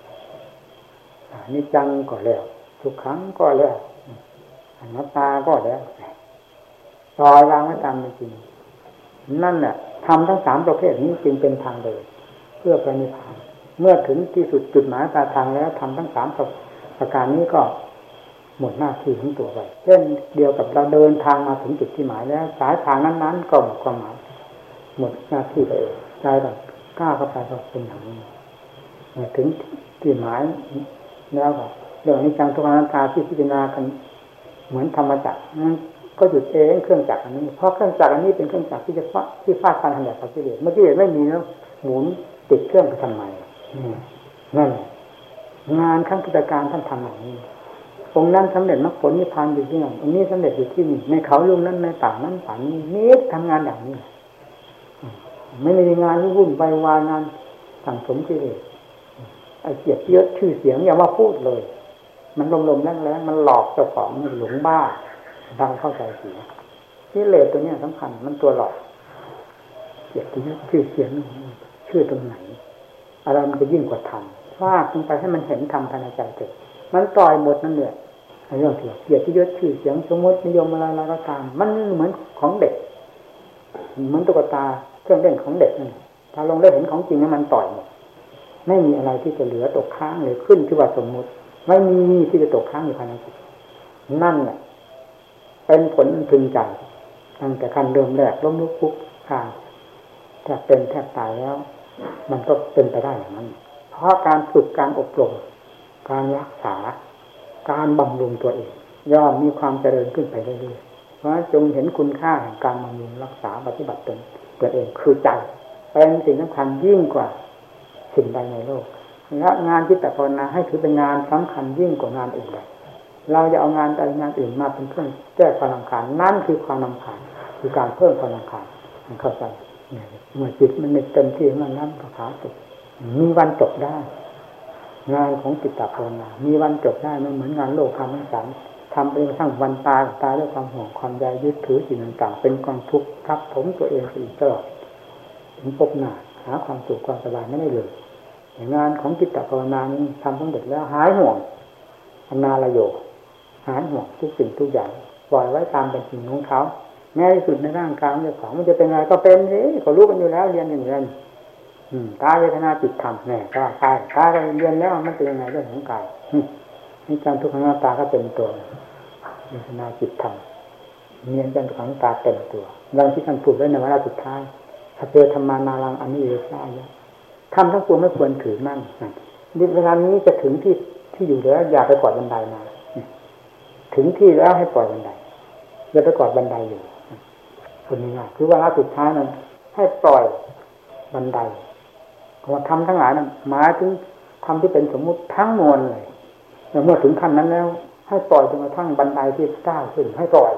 นิจจังก็แล้วทุกครั้งก็แล้วอนัตตาก็แล้วปล่อยวางไว้ตามเป็นจริงนั่นแหละทำทั้งสามประเภทนี้จึงเป็นทางเดินเพื่อพระนิพพานเมื่อถึงที่สุดจุดหมายปลายทางแล้วทำทั้งสามประการนี้ก็หมดหน้าที่ของตัวไปเช่นเดียวกับเราเดินทางมาถึงจุดที่หมายแล้วสายทางนั้นๆก็หมดความหมายหมดหน้าที่ไปเองใจแบบกล้าเข้าไปก็เป็นอย่างนี้ถึงที่หมายแล้วก็เรื่องนี้จังทุกขังอนัตตาที่พิจารณากันเหมือนธรรมจักรนั้นก็หยุดเองเครื่องจักรอันนี้เพราะเครื่องจักรอันนี้เป็นเครื่องจักรที่จะฟาดฟันทำแบบกิเลสเมื่อกี้ไม่มีแล้วหมุนติดเครื่องไปทำไมนั่นงานขั้นพุทธการท่านทำอย่างนี้องค์นั้นสำเร็จมรรคผลนิพพานอยู่ที่นั่นองค์นี้สำเร็จอยู่ที่นี่ในเขาลุงนั้นในป่านั้นป่านี้นี่ทำงานอย่างนี้ไม่มีงานวุ่นวายงานสั่งสมกิเลสไอ้เกียรติยศชื่อเสียงอย่ามาพูดเลยมันลมๆแรงๆมันหลอกเจ้าของมันหลงบ้าดังเข้าใจเสียกิเลสตัวนี้สำคัญมันตัวหลอกเกียรติยศชื่อเสียงชื่อตรงไหนอะไรมันจะยิ่งกว่าธรรมฟาดลงไปให้มันเห็นธรรมภายในใจเกิดมันปล่อยหมดนั่นแหละเรื่องเกียรติยศชื่อเสียงสมมตินิยมอะไรก็ตามมันเหมือนของเด็กเหมือนตุ๊กตาเครื่องเล่นของเด็กนั่นถ้าลงได้เห็นของจริงแล้วมันปล่อยหมดไม่มีอะไรที่จะเหลือตกค้างเลยขึ้นที่ว่าสมมติไม่มีที่จะตกค้างอยู่ภายในจิตนั่นแหละเป็นผลพึงใจตั้งแต่ขั้นเริ่มแรกล้มลุกคลุกคลานแทบเป็นแทบตายแล้วมันก็เป็นไปได้อย่างนั้นเพราะการฝึกการอบรมการรักษาการบำรุงตัวเองย่อมมีความเจริญขึ้นไปเรื่อยๆเพราะจงเห็นคุณค่าแห่งการบำรุงรักษาปฏิบัติตัวเองคือใจเป็นสิ่งสำคัญยิ่งกว่าสิ่งใดในโลกและงานจิตภาวนาให้ถือเป็นงานสำคัญยิ่งกว่างานอื่นใดเราจะเอางานใดงานอื่นมาเป็นเครื่องแก้ความรำคาญนั่นคือความรำคาญคือการเพิ่มความรำคาญเข้าใจเมื่อจิตมันเต็มที่มันนั่นก็ขาดมีวันจบได้งานของจิตภาวนามีวันจบได้ไม่เหมือนงานโลกธรรมทั้งสามทำไปจนกระทั่งวันตายด้วยความห่วงความใยยึดถือสิ่งต่างๆเป็นความทุกข์ทับถมตัวเองไปอีกตลอดถึงพบหน้าหาความสุขความสบายไม่ได้เลยงานของจิตภาวนานี้ทำสำเร็จแล้วหายห่วงอนาลโยหายห่วงทุกสิ่งทุกอย่างปล่อยไว้ตามเป็นจริงของเขาแม้ที่สุดในร่างกายของเจ้าของมันจะเป็นอะไรก็เป็นสิเขารู้กันอยู่แล้วเรียนอย่างนี้กายเวทนาจิตธรรมเนี่ยก็กายเรียนแล้วมันเป็นยังไงเรื่องของกายนี่จังทุกขังอนัตตาก็เป็นตัวเวทนาจิตธรรมเนียนจังทุกขังอนัตตาเป็นตัวดังที่ท่านพูดไว้ในวาระสุดท้ายถ้าเจอธรรมานารังอนิเวสายะทำทั้งปวงไม่ควรถือมั่นเวลานี้จะถึงที่อยู่แล้วอย่าไปกอดบันไดมาถึงที่แล้วให้ปล่อยบันไดอย่าไปกอดบันไดอยู่คนนี้ง่ายคือวาระสุดท้ายนั้นให้ปล่อยบันไดว่าทำทั้งหลายนั้นหมายถึงทำที่เป็นสมมุติทั้งมวลเลยเมื่อถึงขั้นนั้นแล้วให้ปล่อยจนกระทั่งบันไดที่ก้าวขึ้นให้ปล่อย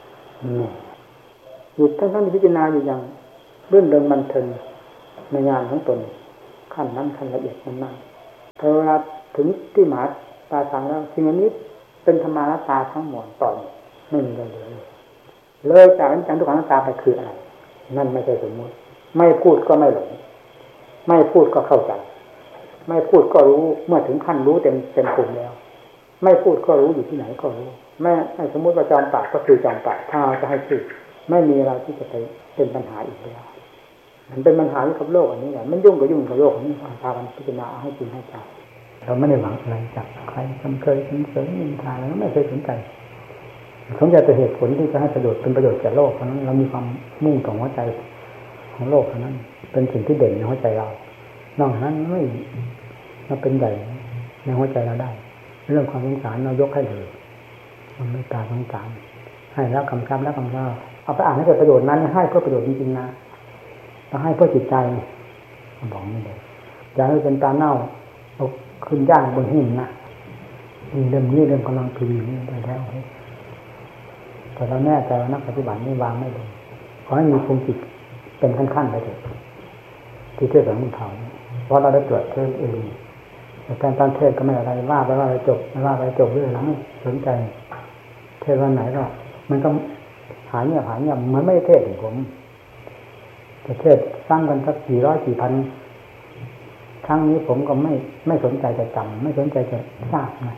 หยุดทั้งที่พิจารณาอยู่อย่างเรื่องเดิมบันเทิงในงานของตนขั้นนั้นขั้นละเอียดนั้นมากพอเวลาถึงที่หมายปลายทางแล้วสิ่งนี้เป็นธรรมานัตตาทั้งหมดต่อไม่มีอะไรเลยจากนั้นจังทุกขังอนัตตาไปคืออะไรนั่นไม่ใช่สมมุติไม่พูดก็ไม่หลงไม่พูดก็เข้าใจไม่พูดก็รู้เมื่อถึงขั้นรู้เต็มภูมิแล้วไม่พูดก็รู้อยู่ที่ไหนก็รู้แม้สมมติว่าจอมปากก็คือจอมปากถ้าจะให้พูดไม่มีอะไรที่จะไปเป็นปัญหาอีกแล้วมันเป็นปัญหาที่กับโลกอันนี้แหละมันยุ่งกับโลกนี้พากันพิจารณาให้จริงให้จังเราไม่ได้หวังอะไรจากใครทำเคยนินทาแล้วไม่เคยสนใจสนใจแต่เหตุผลที่จะให้ประโยชน์เป็นประโยชน์แก่โลกเพราะนั้นเรามีความมุ่งต่อหัวใจของโลกเท่านั้นเป็นสิ่งที่เด่นในหัวใจเรานอกนั้นไม่มาเป็นใหญ่ในหัวใจเราได้เรื่องความสงสารเรายกให้เลยมันไม่ตาสงสารให้แล้วคำซ้ำแล้วคำเล่าเอาไปอ่านให้เกิดประโยชน์นั้นให้เพื่อประโยชน์จริงๆนะต้องให้เพื่อจิตใจบอกไม่ได้อย่าให้เป็นตาเน่าเอาขึ้นย่างบนหิ้งนะนี่เริ่มกำลังพิมพ์นี่ได้แล้วแต่เราแน่ใจว่านักปฏิบัตินี่วางไม่ลงขอให้มีภูมิจิตเป็นขั้นๆไปเถอะที่เทศน์ของมุนเผาเพราะเราได้ตรวจเทศเองแต่การตอนเทศก็ไม่อะไรว่าไปว่าไปจบไม่ว่าไปจบเรื่องนั้นสนใจเทศวันไหนก็มันก็หายเงียบเหมือนไม่ได้เทศถึงผมจะเทศสร้างกันสัก400-4,000ครั้งนี้ผมก็ไม่สนใจจะจำไม่สนใจจะทราบนะ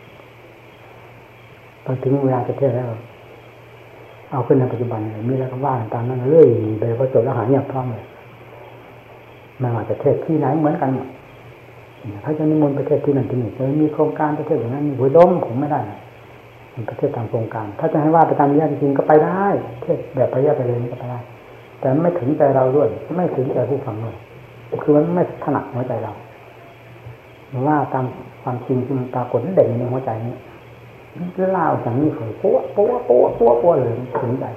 พอถึงเวลาจะเทศแล้วเอาขึ้นในปัจจุบันเลยมีแล้วก็ว่าตามนั้นเรื่อยไปพอจบแล้วหายเงียบพร้อมเลยไม่ว่าจะเทศที่ไหนเหมือนกันถ้าจะนิมนต์ประเทศที่นั่นที่นี่จะมีโครงการประเทศอย่างนั้นหัวล้มผมไม่ได้มันประเทศตามโครงการถ้าจะให้ว่าไปตามนี้จริงๆก็ไปได้เทศแบบไปแยกไปเลยนี่ก็ไปได้แต่ไม่ถึงใจเราด้วยไม่ถึงใจผู้ฟังด้วยคือมันไม่ถนัดหัวใจเราว่าตามความจริงที่มันปรากฏเด่นในหัวใจนี้เล่าจากนี้เลยปั้วเลยถึงใจ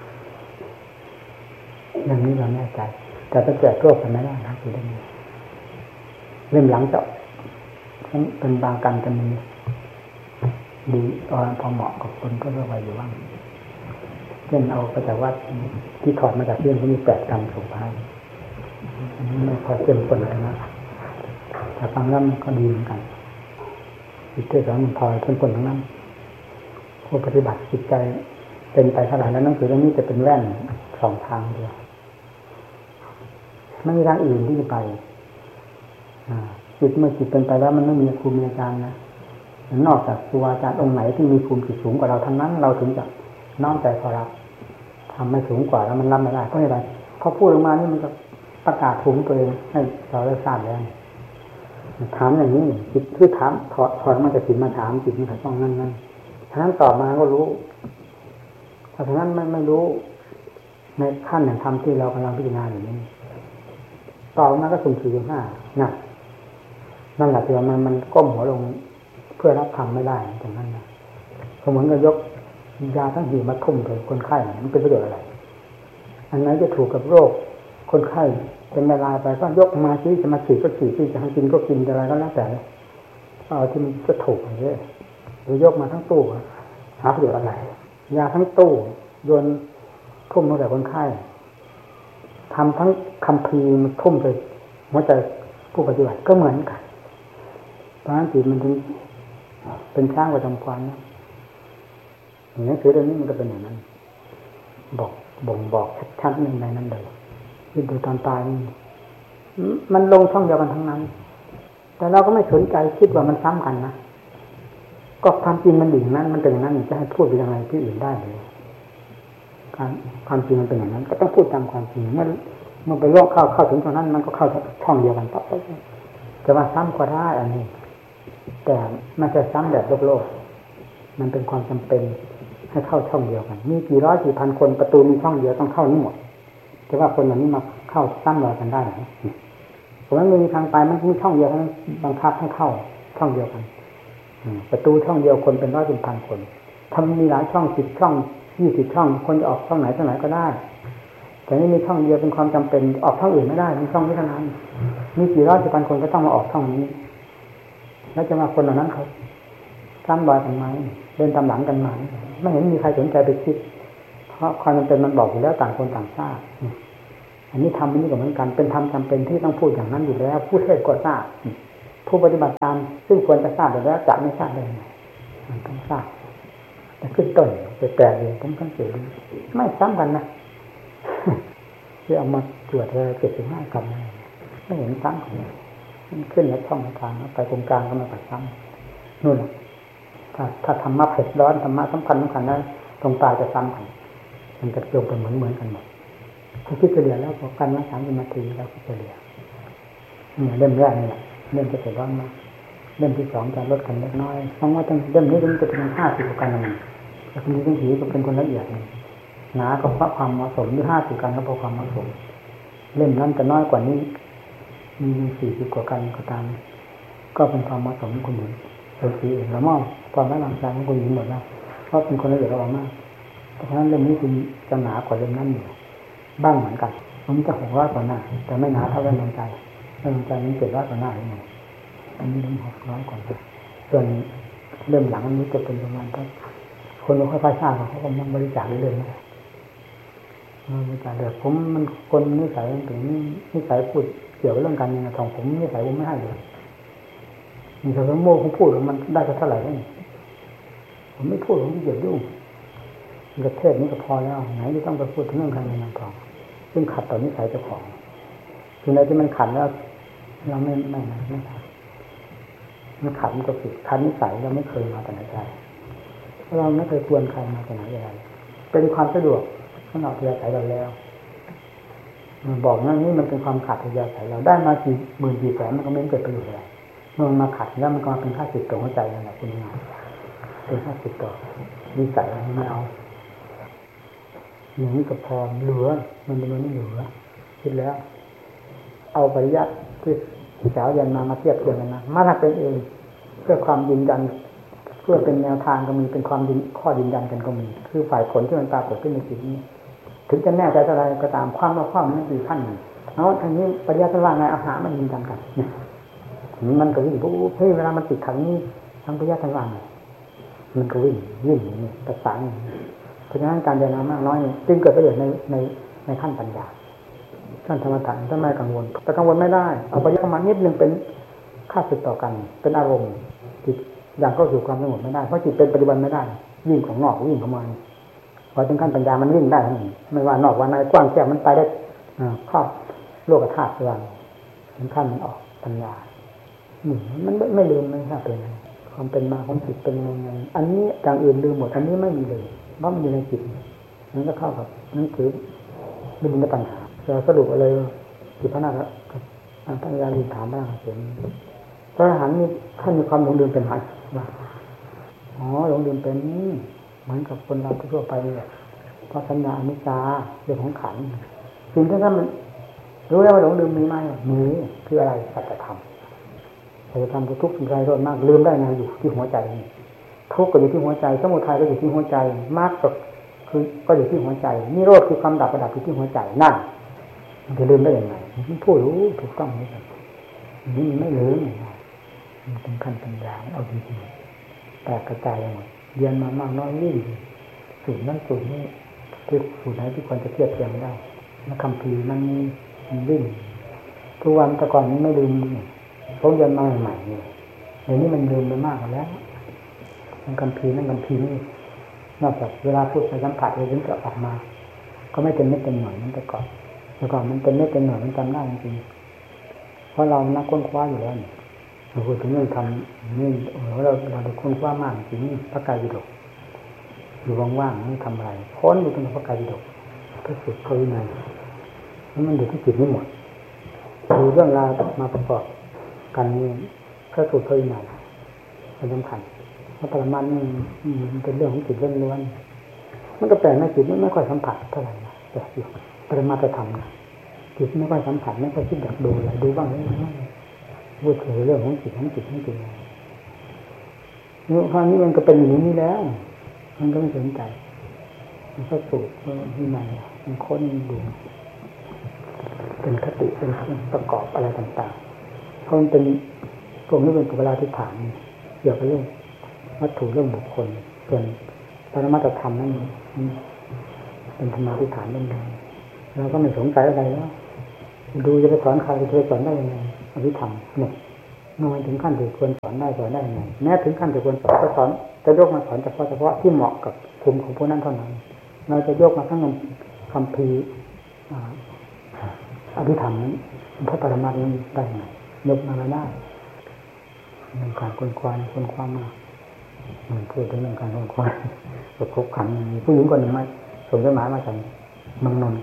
อย่างนี้เราแน่ใจแต่ถ้าแจกโลกกันไม่ได้นะคือได้เริ่มหลังจะเป็นบางกันจะมีดีพอเหมาะกับคนก็เลือกไว้อยู่บ้างเช่นเอาไปจากวัดที่ถอดมาจากเรื่องที่มี8 กรรมส่งท้ายไม่พอเต็มคนเลยนะแต่ฟังแล้วก็ดีเหมือนกันจิตใจของมันพอเต็มคนทั้งนั้นผู้ปฏิบัติจิตใจเป็นไปเท่าไหร่แล้วหนังสือเรื่องนี้จะเป็นแว่น2 ทางเดียวไม่มีทางอื่นที่จะไปจิตเมื่อจิตเป็นไปแล้วมันไม่มีครูมีอาจารย์นะนอกจากครูอาจารย์องค์ไหนที่มีภูมิจิตสูงกว่าเราทั้งนั้นเราถึงจะน้อมใจพอรับทำไม่สูงกว่าแล้วมันรับไม่ได้เพราะอะไรพอพูดออกมานี่มันจะประกาศภูมิตัวเองให้เราได้ทราบแล้วถามอย่างนี้จิตคือถามถอดมาจากจิตมาถามจิตมันต้องนั่นฉะนั้นตอบมาก็รู้ถ้าฉะนั้นไม่รู้ในขั้นแห่งธรรมที่เรากำลังพิจารณาอยู่นี้ตอบมาก็สุ่ม4 5นั่นแหละที่ว่ามันก้มหัวลงเพื่อรับธรรมไม่ได้ตรงนั้นนะเหมือนกับยกยาทั้งหีบมาทุ่มถึงคนไข้มันเป็นประโยชน์อะไรอันไหนจะถูกกับโรคคนไข้เป็นเวลาไปก็ยกมาที่จะมาฉีดก็ฉีดที่จะให้กินก็กินอะไรก็แล้วแต่เอาที่มันจะถูกอย่างนี้หรือยกมาทั้งตู้หาประโยชน์อะไรยาทั้งตู้โยนทุ่มลงแต่คนไข้ทำทั้งคัมภีร์มันทุ่มไปหัวใจผู้ปฏิบัติก็เหมือนกันเพราะฉะนั้นจิตมันถึงเป็นช้างประจำความนะอย่างนี้คือเรื่องนี้มันก็เป็นอย่างนั้นบอกชัดๆในนั้นเลยยิ่งดูตอนตายมันลงช่องเดียวกันทั้งนั้นแต่เราก็ไม่สนใจคิดว่ามันซ้ำกันนะก็ความจริงมันอย่างนั้นมันเป็นอย่างนั้นจะให้พูดไปยังไงที่อื่นได้เลยความจริงมันเป็นอย่างนั้นก็ต้องพูดตามความจริงเมื่อไปโลกเข้าถึงตรงนั้นมันก็เข้าช่องเดียวกันปั๊บจะมาซ้ำก็ได้อันนี้แต่ไม่ใช่ซ้ำแบบโลกมันเป็นความจำเป็นให้เข้าช่องเดียวกันมีกี่ร้อยกี่พันคนประตูมีช่องเดียวต้องเข้านี่หมดแต่ว่าคนเหล่านี้มาเข้าซ้ำรอยกันได้ไหมเพราะฉะนั้นมีทางไปมันมีช่องเดียวทั้งบังคับให้เข้าช่องเดียวกันประตูช่องเดียวคนเป็นร้อยเป็นพันคนทำมีหลายช่อง10 ช่อง20 ช่องคนจะออกช่องไหนช่องไหนก็ได้แต่นี่มีช่องเดียวเป็นความจำเป็นออกช่องอื่นไม่ได้มีช่องนี้เท่านั้นมีกี่ร้อยกี่พันคนก็ต้องมาออกช่องนี้แล้วจะมาคนเหล่านั้นเขาซ้ำรอยกันไหมเดินตามหลังกันไหมไม่เห็นมีใครสนใจไปคิดเพราะความจำเป็นมันบอกอยู่แล้วต่างคนต่างทราบอันนี้ทำนี่ก็เหมือนกันเป็นธรรมจำเป็นที่ต้องพูดอย่างนั้นอยู่แล้วผู้เทศก็ทราบผู้ปฏิบัติตามซึ่งควรจะทราบอยู่แล้วจะไม่ทราบได้ไงมันต้องทราบแต่ขึ้นต้นไปแปลเลยผมต้องเสียดีไม่ซ้ำกันนะที่เอามาตรวจเลย75 กรรมไม่เห็นซ้ำกันมันขึ้นในช่องทางไปตรงกลางก็ไม่ไปซ้ำนู่นถ้าธรรมะเผ็ดร้อนธรรมะสำคัญนั้นตรงปลายจะซ้ำกันมันจะโยงเป็นเหมือนกันหมดถ้าคิดเฉลี่ยแล้วพอกันว่า30 นาทีแล้วก็เฉลี่ยเริ่มแรกนี่แหละเริ่มจะเผ็ดร้อนมากเล่มที่สองจะลดกันเล็กน้อยเพราะว่าตั้งเล่มนี้มันจะเป็น50กว่ากันนะแล้วทีนี้ต้องถือเป็นคนละเอียดหนาก็เพราะความเหมาะสมหรือ50กันก็เพราะความเหมาะสมเล่มนั้นจะน้อยกว่านี้มี40กว่ากันก็ตามก็เป็นความเหมาะสมของคุณหญิงเป็นสีเองแล้วมอบความไว้วางใจของคุณหญิงหมดแล้วเพราะเป็นคนละเอียดอ่อนมากเพราะฉะนั้นเล่มนี้คุณจะหนากว่าเล่มนั้นอยู่บ้างเหมือนกันมันจะ600กว่าหน้าแต่ไม่หนาเท่าเล่มลงใจเล่มลงใจมัน700กว่าหน้าเองอันนี้เล่ม600กว่าส่วนเล่มหลังอันนี้จะเป็นประมาณถ้าคนไม่ค่อยทราบเขาก็บริจาคเรื่อยๆนะบริจาคเรื่อยผมมันคนนิสัยถึงนิสัยพูดเกี่ยวกับเรื่องการเงินทองผมนิสัยผมไม่ให้เลยมีแต่โม่เขาพูดมันได้เท่าไหร่ได้ผมไม่พูดผมไม่เกี่ยวยุ่งประเทศนี้ก็พอแล้วไหนที่ต้องไปพูดถึงเรื่องการเงินทองซึ่งขัดต่อนิสัยเจ้าของคือในที่มันขัดแล้วเราไม่ทำมันขัดมันก็ผิดขัดนิสัยเราไม่เคยมาแต่ไหนได้เราไม่เคยควรใครมาแต่ไหนได้เป็นความสะดวกสำหรับที่จะใช้เราแล้วบอกนั่นนี่มันเป็นความขาดที่จะใช้เราได้มากี่หมื่นกี่แสนมันก็ไม่เกิดประโยชน์อะไรเมื่อมาขัดแล้วมันก็มาเป็นค่าสิทธิ์ต่อหัวใจนั่นแหละคุณงานเป็นค่าสิทธิ์ต่อนิสัยไม่เอาอย่างนี้ก็พอเหลือมันไม่เหลือคิดแล้วเอาปริยัติที่สาวยันมาเทียบเทียมกันนะมาเป็นเองเพื่อความยืนยันเพื่อเป็นแนวทางก็มีเป็นความข้อยืนยันกันก็มีคือฝ่ายผลที่มันปรากฏขึ้นในจิตนี้ถึงจะแน่ใจอะไรก็ตามความว่าความนั้นคือขั้นหนึ่งแล้วทางนี้ปริยัติว่าไงอาหารมันยืนยันกันมันก็วิ่งปุ๊บเฮ้ยเวลามันติดขังนี้ทั้งปริยัติทั้งว่ามันก็วิ่งนี่ประสานเพราะฉะนั้นการเรียนรู้มากน้อยจึงเกิดประโยชน์ในขั้นปัญญาขั้นธรรมะท่านไม่กังวลแต่กังวลไม่ได้เอาปริยัติมานิดนึงเป็นค่าศึกต่อกันเป็นอารมณ์จิตอย่างก็สู่ความสงบไม่ได้เพราะจิตเป็นปัจจุบันไม่ได้วิ่งของนอกวิ่งเข้ามาพอถึงขั้นปัญญามันวิ่งได้ไม่ว่านอกว่าในกว้างแคบมันไปได้ครอบโลกธาตุกลางถึงขั้นมันออกปัญญามันไม่ลืมไม่ทราบเป็นความเป็นมาของจิตเป็นยังไงอันนี้อย่างอื่นลืมหมดอันนี้ไม่มีเลยเพราะมันอยู่ในจิตนั้นก็เข้ากับนั่นคือไม่มีปัญหาจะสรุปอะไรจิตพระนาคปัญญาลีถามบ้างเห็นพระอรหันต์นี่ท่านมีความหลงลืมเป็นไหมว่าหลงลืมเป็นเหมือนกับคนเราทั่วไปเลยเพราะสัญญาอนิจจาเรื่องของขันธ์สิ่งที่ท่านมันรู้แล้วว่าหลงลืมมีไหมมีคืออะไรสัจธรรมสัจธรรมคือทุกข์สิ่งใดโดนมากลืมได้ไงอยู่ที่หัวใจทุกข์ก็อยู่ที่หัวใจสมุทัยก็อยู่ที่หัวใจมรรคก็อยู่ที่หัวใจนิโรธคือความดับอยู่ที่หัวใจนั่นมันจะลืมได้ยังไงผู้รู้ถูกต้องนี่นี่ไม่ลืมมันเป็นขั้นปัญญาเอาจริงๆแต่กระจายหมดเรียนมามากน้อยวิ่งสูตรนั้นสูตรนี้ที่สูตรไหนที่ควรจะเทียบเทียมได้นักคัมภีร์มันวิ่งทุกวันแต่ก่อนนี้ไม่ลืมผมเรียนมาใหม่ๆเนี่ยเดี๋ยวนี้มันลืมไปมากแล้วนักคัมภีร์นั่นคัมภีร์นี่นอกจากเวลาพูดไปสัมผัสเลยถึงจะออกมาก็ไม่เป็นเม็ดเป็นหน่อยนั่นแต่ก่อนมันเป็นเม็ดเป็นหน่อยมันจำได้จริงๆเพราะเรานักค้นคว้าอยู่แล้วเราพูดถึงเรื่องทำนี่เราได้ค้นคว้ามากจริงพระไตรปิฎกอยู่ว่างๆไม่ทำอะไรค้นอยู่ตรงพระไตรปิฎกพระสูตรเขาวินัยแล้วมันอยู่ที่จิตนี่หมดดูเรื่องราวมาประกอบกันนี่พระสูตรเขาวินัยเป็นสำคัญเพราะปรมัตถ์นี่มันเป็นเรื่องของจิตล้วนๆมันก็แปลกนะจิตไม่ค่อยสัมผัสเท่าไหร่นะแต่อยู่ปรมัตถธรรมนะจิตไม่ค่อยสัมผัสไม่ค่อยคิดอยากดูอะไรดูบ้างไหมพูดถึงเรื่องของจิตนี่คราวนี้มันก็เป็นอย่างนี้แล้วมันก็ไม่สนใจมันก็สูตรที่ไหนมันค้นดูเป็นคติเป็นประกอบอะไรต่างๆเพราะมันเป็นพวกนี้เป็นเวลาที่ฐานเกี่ยวกับเรื่องวัตถุเรื่องบุคคลส่วนปรมัตถธรรมนั่นเป็นธรรมะที่ฐานเรื่องนั้นเราก็ไม่สงสัยอะไรแล้วดูจะไปสอนใครจะไปสอนได้ยังไงอภิธรรมเนี่ยเมื่อมันถึงขั้นที่ควรสอนได้ยังไงแม้ถึงขั้นที่ควรสอนก็สอนจะยกมาสอนเฉพาะที่เหมาะกับกลุ่มของผู้นั้นเท่านั้นเราจะยกมาทั้งคำพีอภิธรรมนั้นพระปรมัตถ์นั้นได้ยังไงยกมาไม่ได้เรื่องการค้นคว้ามากมันพูดถึงเรื่องการค้นคว้าประพบขันมีผู้หญิงคนหนึ่งมาส่งจดหมายมาจากเมืองนนท์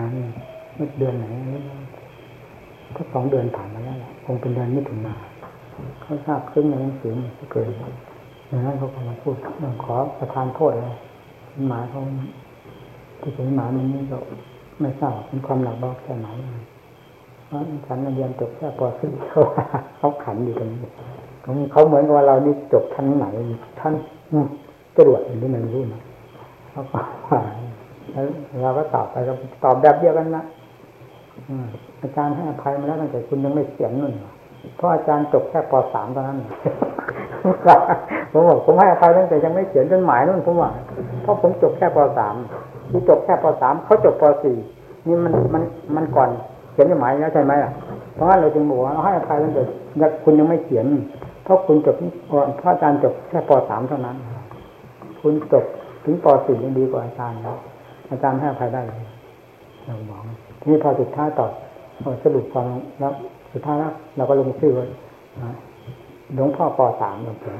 เมื่อเดือนไหนถ้า2 เดือนผ่านมาแล้วคงเป็นเดือนมิถุนาเขาทราบขึ้นในหนังสือเกิดดังนั้นเขาก็มาพูดขอประทานโทษเลยหมายเขาที่ถึงหมายนี้ก็ไม่ทราบเป็นความหนักเบาแค่ไหนเพราะฉันเรียนจบแค่ป .4 เขาขันอยู่ตรงนี้เขาเหมือนกับว่าเรานี่จบชั้นไหนท่านจรวดอย่างนี้มันรู้นะเขาแล้วเราก็ตอบไปก็ตอบแบบเดียวกันนะอาจารย์ให้อภัยมาแล้วตั้งแต่คุณยังไม่เขียนนู่นเพราะอาจารย์จบแค่ป .3 เท่านั้นผมบอกผมให้อภัยตั้งแต่ยังไม่เขียนจดหมายนู่นผมว่าเพราะผมจบแค่ป .3 ที่จบแค่ป .3 เขาจบป .4 นี่มันก่อนเขียนจดหมายแล้วใช่ไหมล่ะเพราะงั้นเราจึงบอกว่าให้อภัยตั้งแต่คุณยังไม่เขียนเพราะคุณจบก่อนเพราะอาจารย์จบแค่ป .3 เท่านั้นคุณจบถึงป .4 ยังดีกว่าอาจารย์แล้วอาจารย์ให้อภัยได้เราบอกทีนี้พอสุดท้ายตอบสรุปฟังแล้วสุดท้ายแล้วเราก็ลงชื่อไว้หลวงพ่อป .3 หลวงพ่อ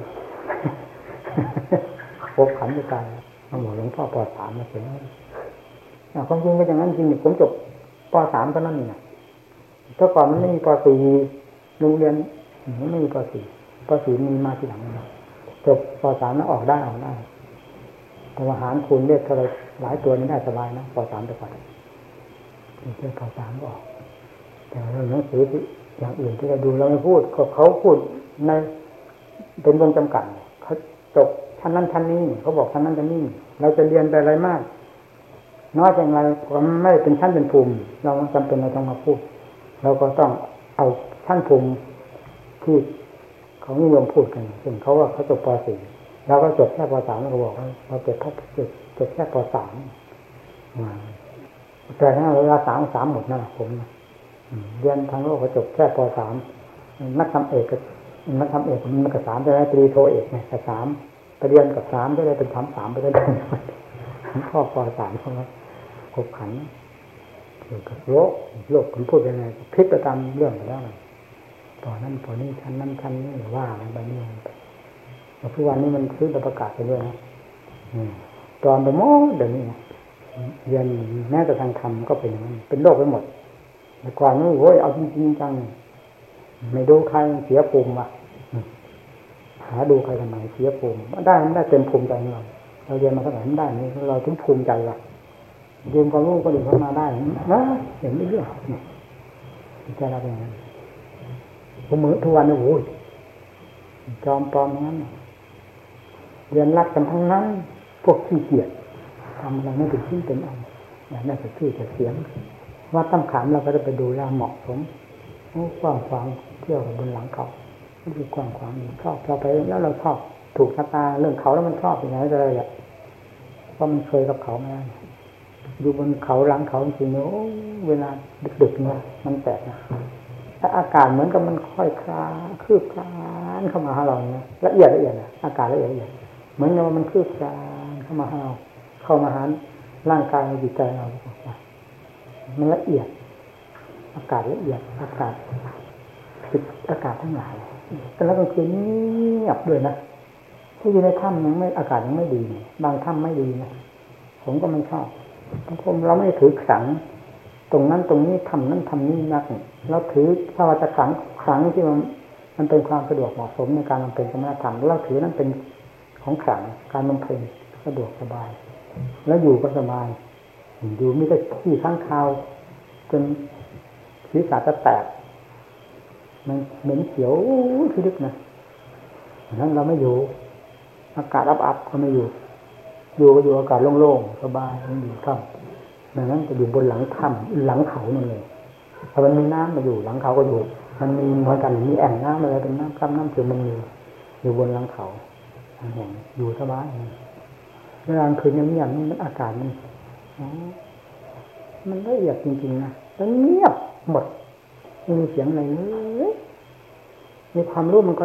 พบขันธ์ด้วยกันมาบอกหลวงพ่อป .3 มาเสร็จความจริงก็อย่างนั้นจริงผมจบป .3 เท่านั้นนี่นะเมื่อก่อนมันไม่มีป .4 โรงเรียนไม่มีป .4 ป .4 มีมาทีหลังจบป .3 แล้วออกได้แต่ว่าหารคูณเลขเท่าไรหลายตัวนี่ได้สบายนะป .3 ไปก่อนเรื่องป .3 ก็ออกแต่เรื่องหนังสืออย่างอื่นที่เราดูเราไม่พูดเขาพูดในเป็นวงจำกัดเขาจบชั้นนั้นชั้นนี้เขาบอกชั้นนั้นชั้นนี้เราจะเรียนไปอะไรมากน้อยอย่างไรก็ไม่เป็นชั้นเป็นภูมิเราจำเป็นเราต้องมาพูดเราก็ต้องเอาชั้นภูมิที่เขานิยมพูดกันซึ่งเขาว่าเขาจบป .4 เราก็จบแค่ป .3 เราก็บอกว่าเราจบแค่ป .3 แต่ถ้าเวลา3หมดนั่นผมเรียนทางโลกก็จบแค่ป .3 นักทำเอกมันก็3ได้ตรีโทเอกไงแต่3ไปเรียนกับ3ได้เป็น3ไปได้ข้อป .3 เขาขบขันเกี่ยวกับโลกผมพูดยังไงพลิกไปตามเรื่องไปแล้วตอนนั้นตอนนี้ชั้นนั้นชั้นนี้ว่าอะไรนี้ทุกวันนี้มันซื้อประกาศไปด้วยนะตอนไปโม้เดี๋ยวนี้เรียนแม้แต่ทางธรรมก็เป็นอย่างนั้นเป็นโลกไปหมดแต่ก่อนนี้โว้ยเอาจริงๆจังไม่ดูใครเสียภูมิว่ะหาดูใครทำไมเสียภูมิได้มันได้เต็มภูมิใจเราเรียนมาเท่าไหร่ได้นี่เราถึงภูมิใจว่ะเรียนความรู้ก็ดึงเข้ามาได้นะเห็นไม่เรื่องนี่ใจเราเป็นอย่างนั้นผมมือทุกวันนี่โอ้ยจอมปลอมนั้นเรียนรักกันทั้งนั้นพวกขี้เกียจทำอะไรไม่เป็นชิ้นเป็นอันอย่างนั้นจะชื่อจะเสียงว่าตั้งขามเราก็จะไปดูแลเหมาะสมกว้างขวางเที่ยวบนหลังเขานี่คือกว้างขวางชอบเราไปแล้วเราชอบถูกชะตาเรื่องเขาแล้วมันชอบอย่างไรก็เลยแหละเพราะมันเคยกับเขามาอยู่บนเขาหลังเขาจริงๆโอ้เวลาดึกๆเนี่ยมันแปลกนะแต่อากาศเหมือนกับมันค่อยคลาคืบคลานเข้ามาหาเราเนี่ยละเอียดนะอากาศละเอียดเหมือนกับมันคืบคลานเข้ามาหาเราเข้ามาหาร่างกายจิตใจเรามันละเอียดอากาศละเอียดอากาศติดอากาศทั้งหลายแต่แล้วกลางคืนเงียบด้วยนะที่อยู่ในถ้ำยังไม่อากาศยังไม่ดีบางถ้ำไม่ดีนะผมก็ไม่ชอบเพราะเราไม่ถือขังตรงนั้นตรงนี้ทำนั้นทำนี้นักเราถือถ้าว่าจะขังที่มันเป็นความสะดวกเหมาะสมในการบำเพ็ญสมณธรรมเราถือนั้นเป็นของขังการบำเพ็ญสะดวกสบายแล้วอยู่ก็สบายอยู่ไม่ได้ขี้ข้างคาวจนศีรษะจะแตกมันเหม็นเขียวที่ลึกนะนั้นเราไม่อยู่อากาศอับๆก็ไม่อยู่ก็อยู่อากาศโล่งๆสบายมันอยู่ถ้ำดังนั้นจะอยู่บนหลังถ้ำหลังเขานั่นเลยถ้ามันมีน้ำมาอยู่หลังเขาก็อยู่มันมีเหมือนกันมีแอ่งน้ำอะไรเป็นน้ำน้ำเขียวมันมีอยู่บนหลังเขาแห่งอยู่สบายเวลากลางคืนเงียบๆมันอากาศมันละเอียดจริงๆนะแล้วเงียบหมดไม่มีเสียงอะไรเลยมีความรู้มันก็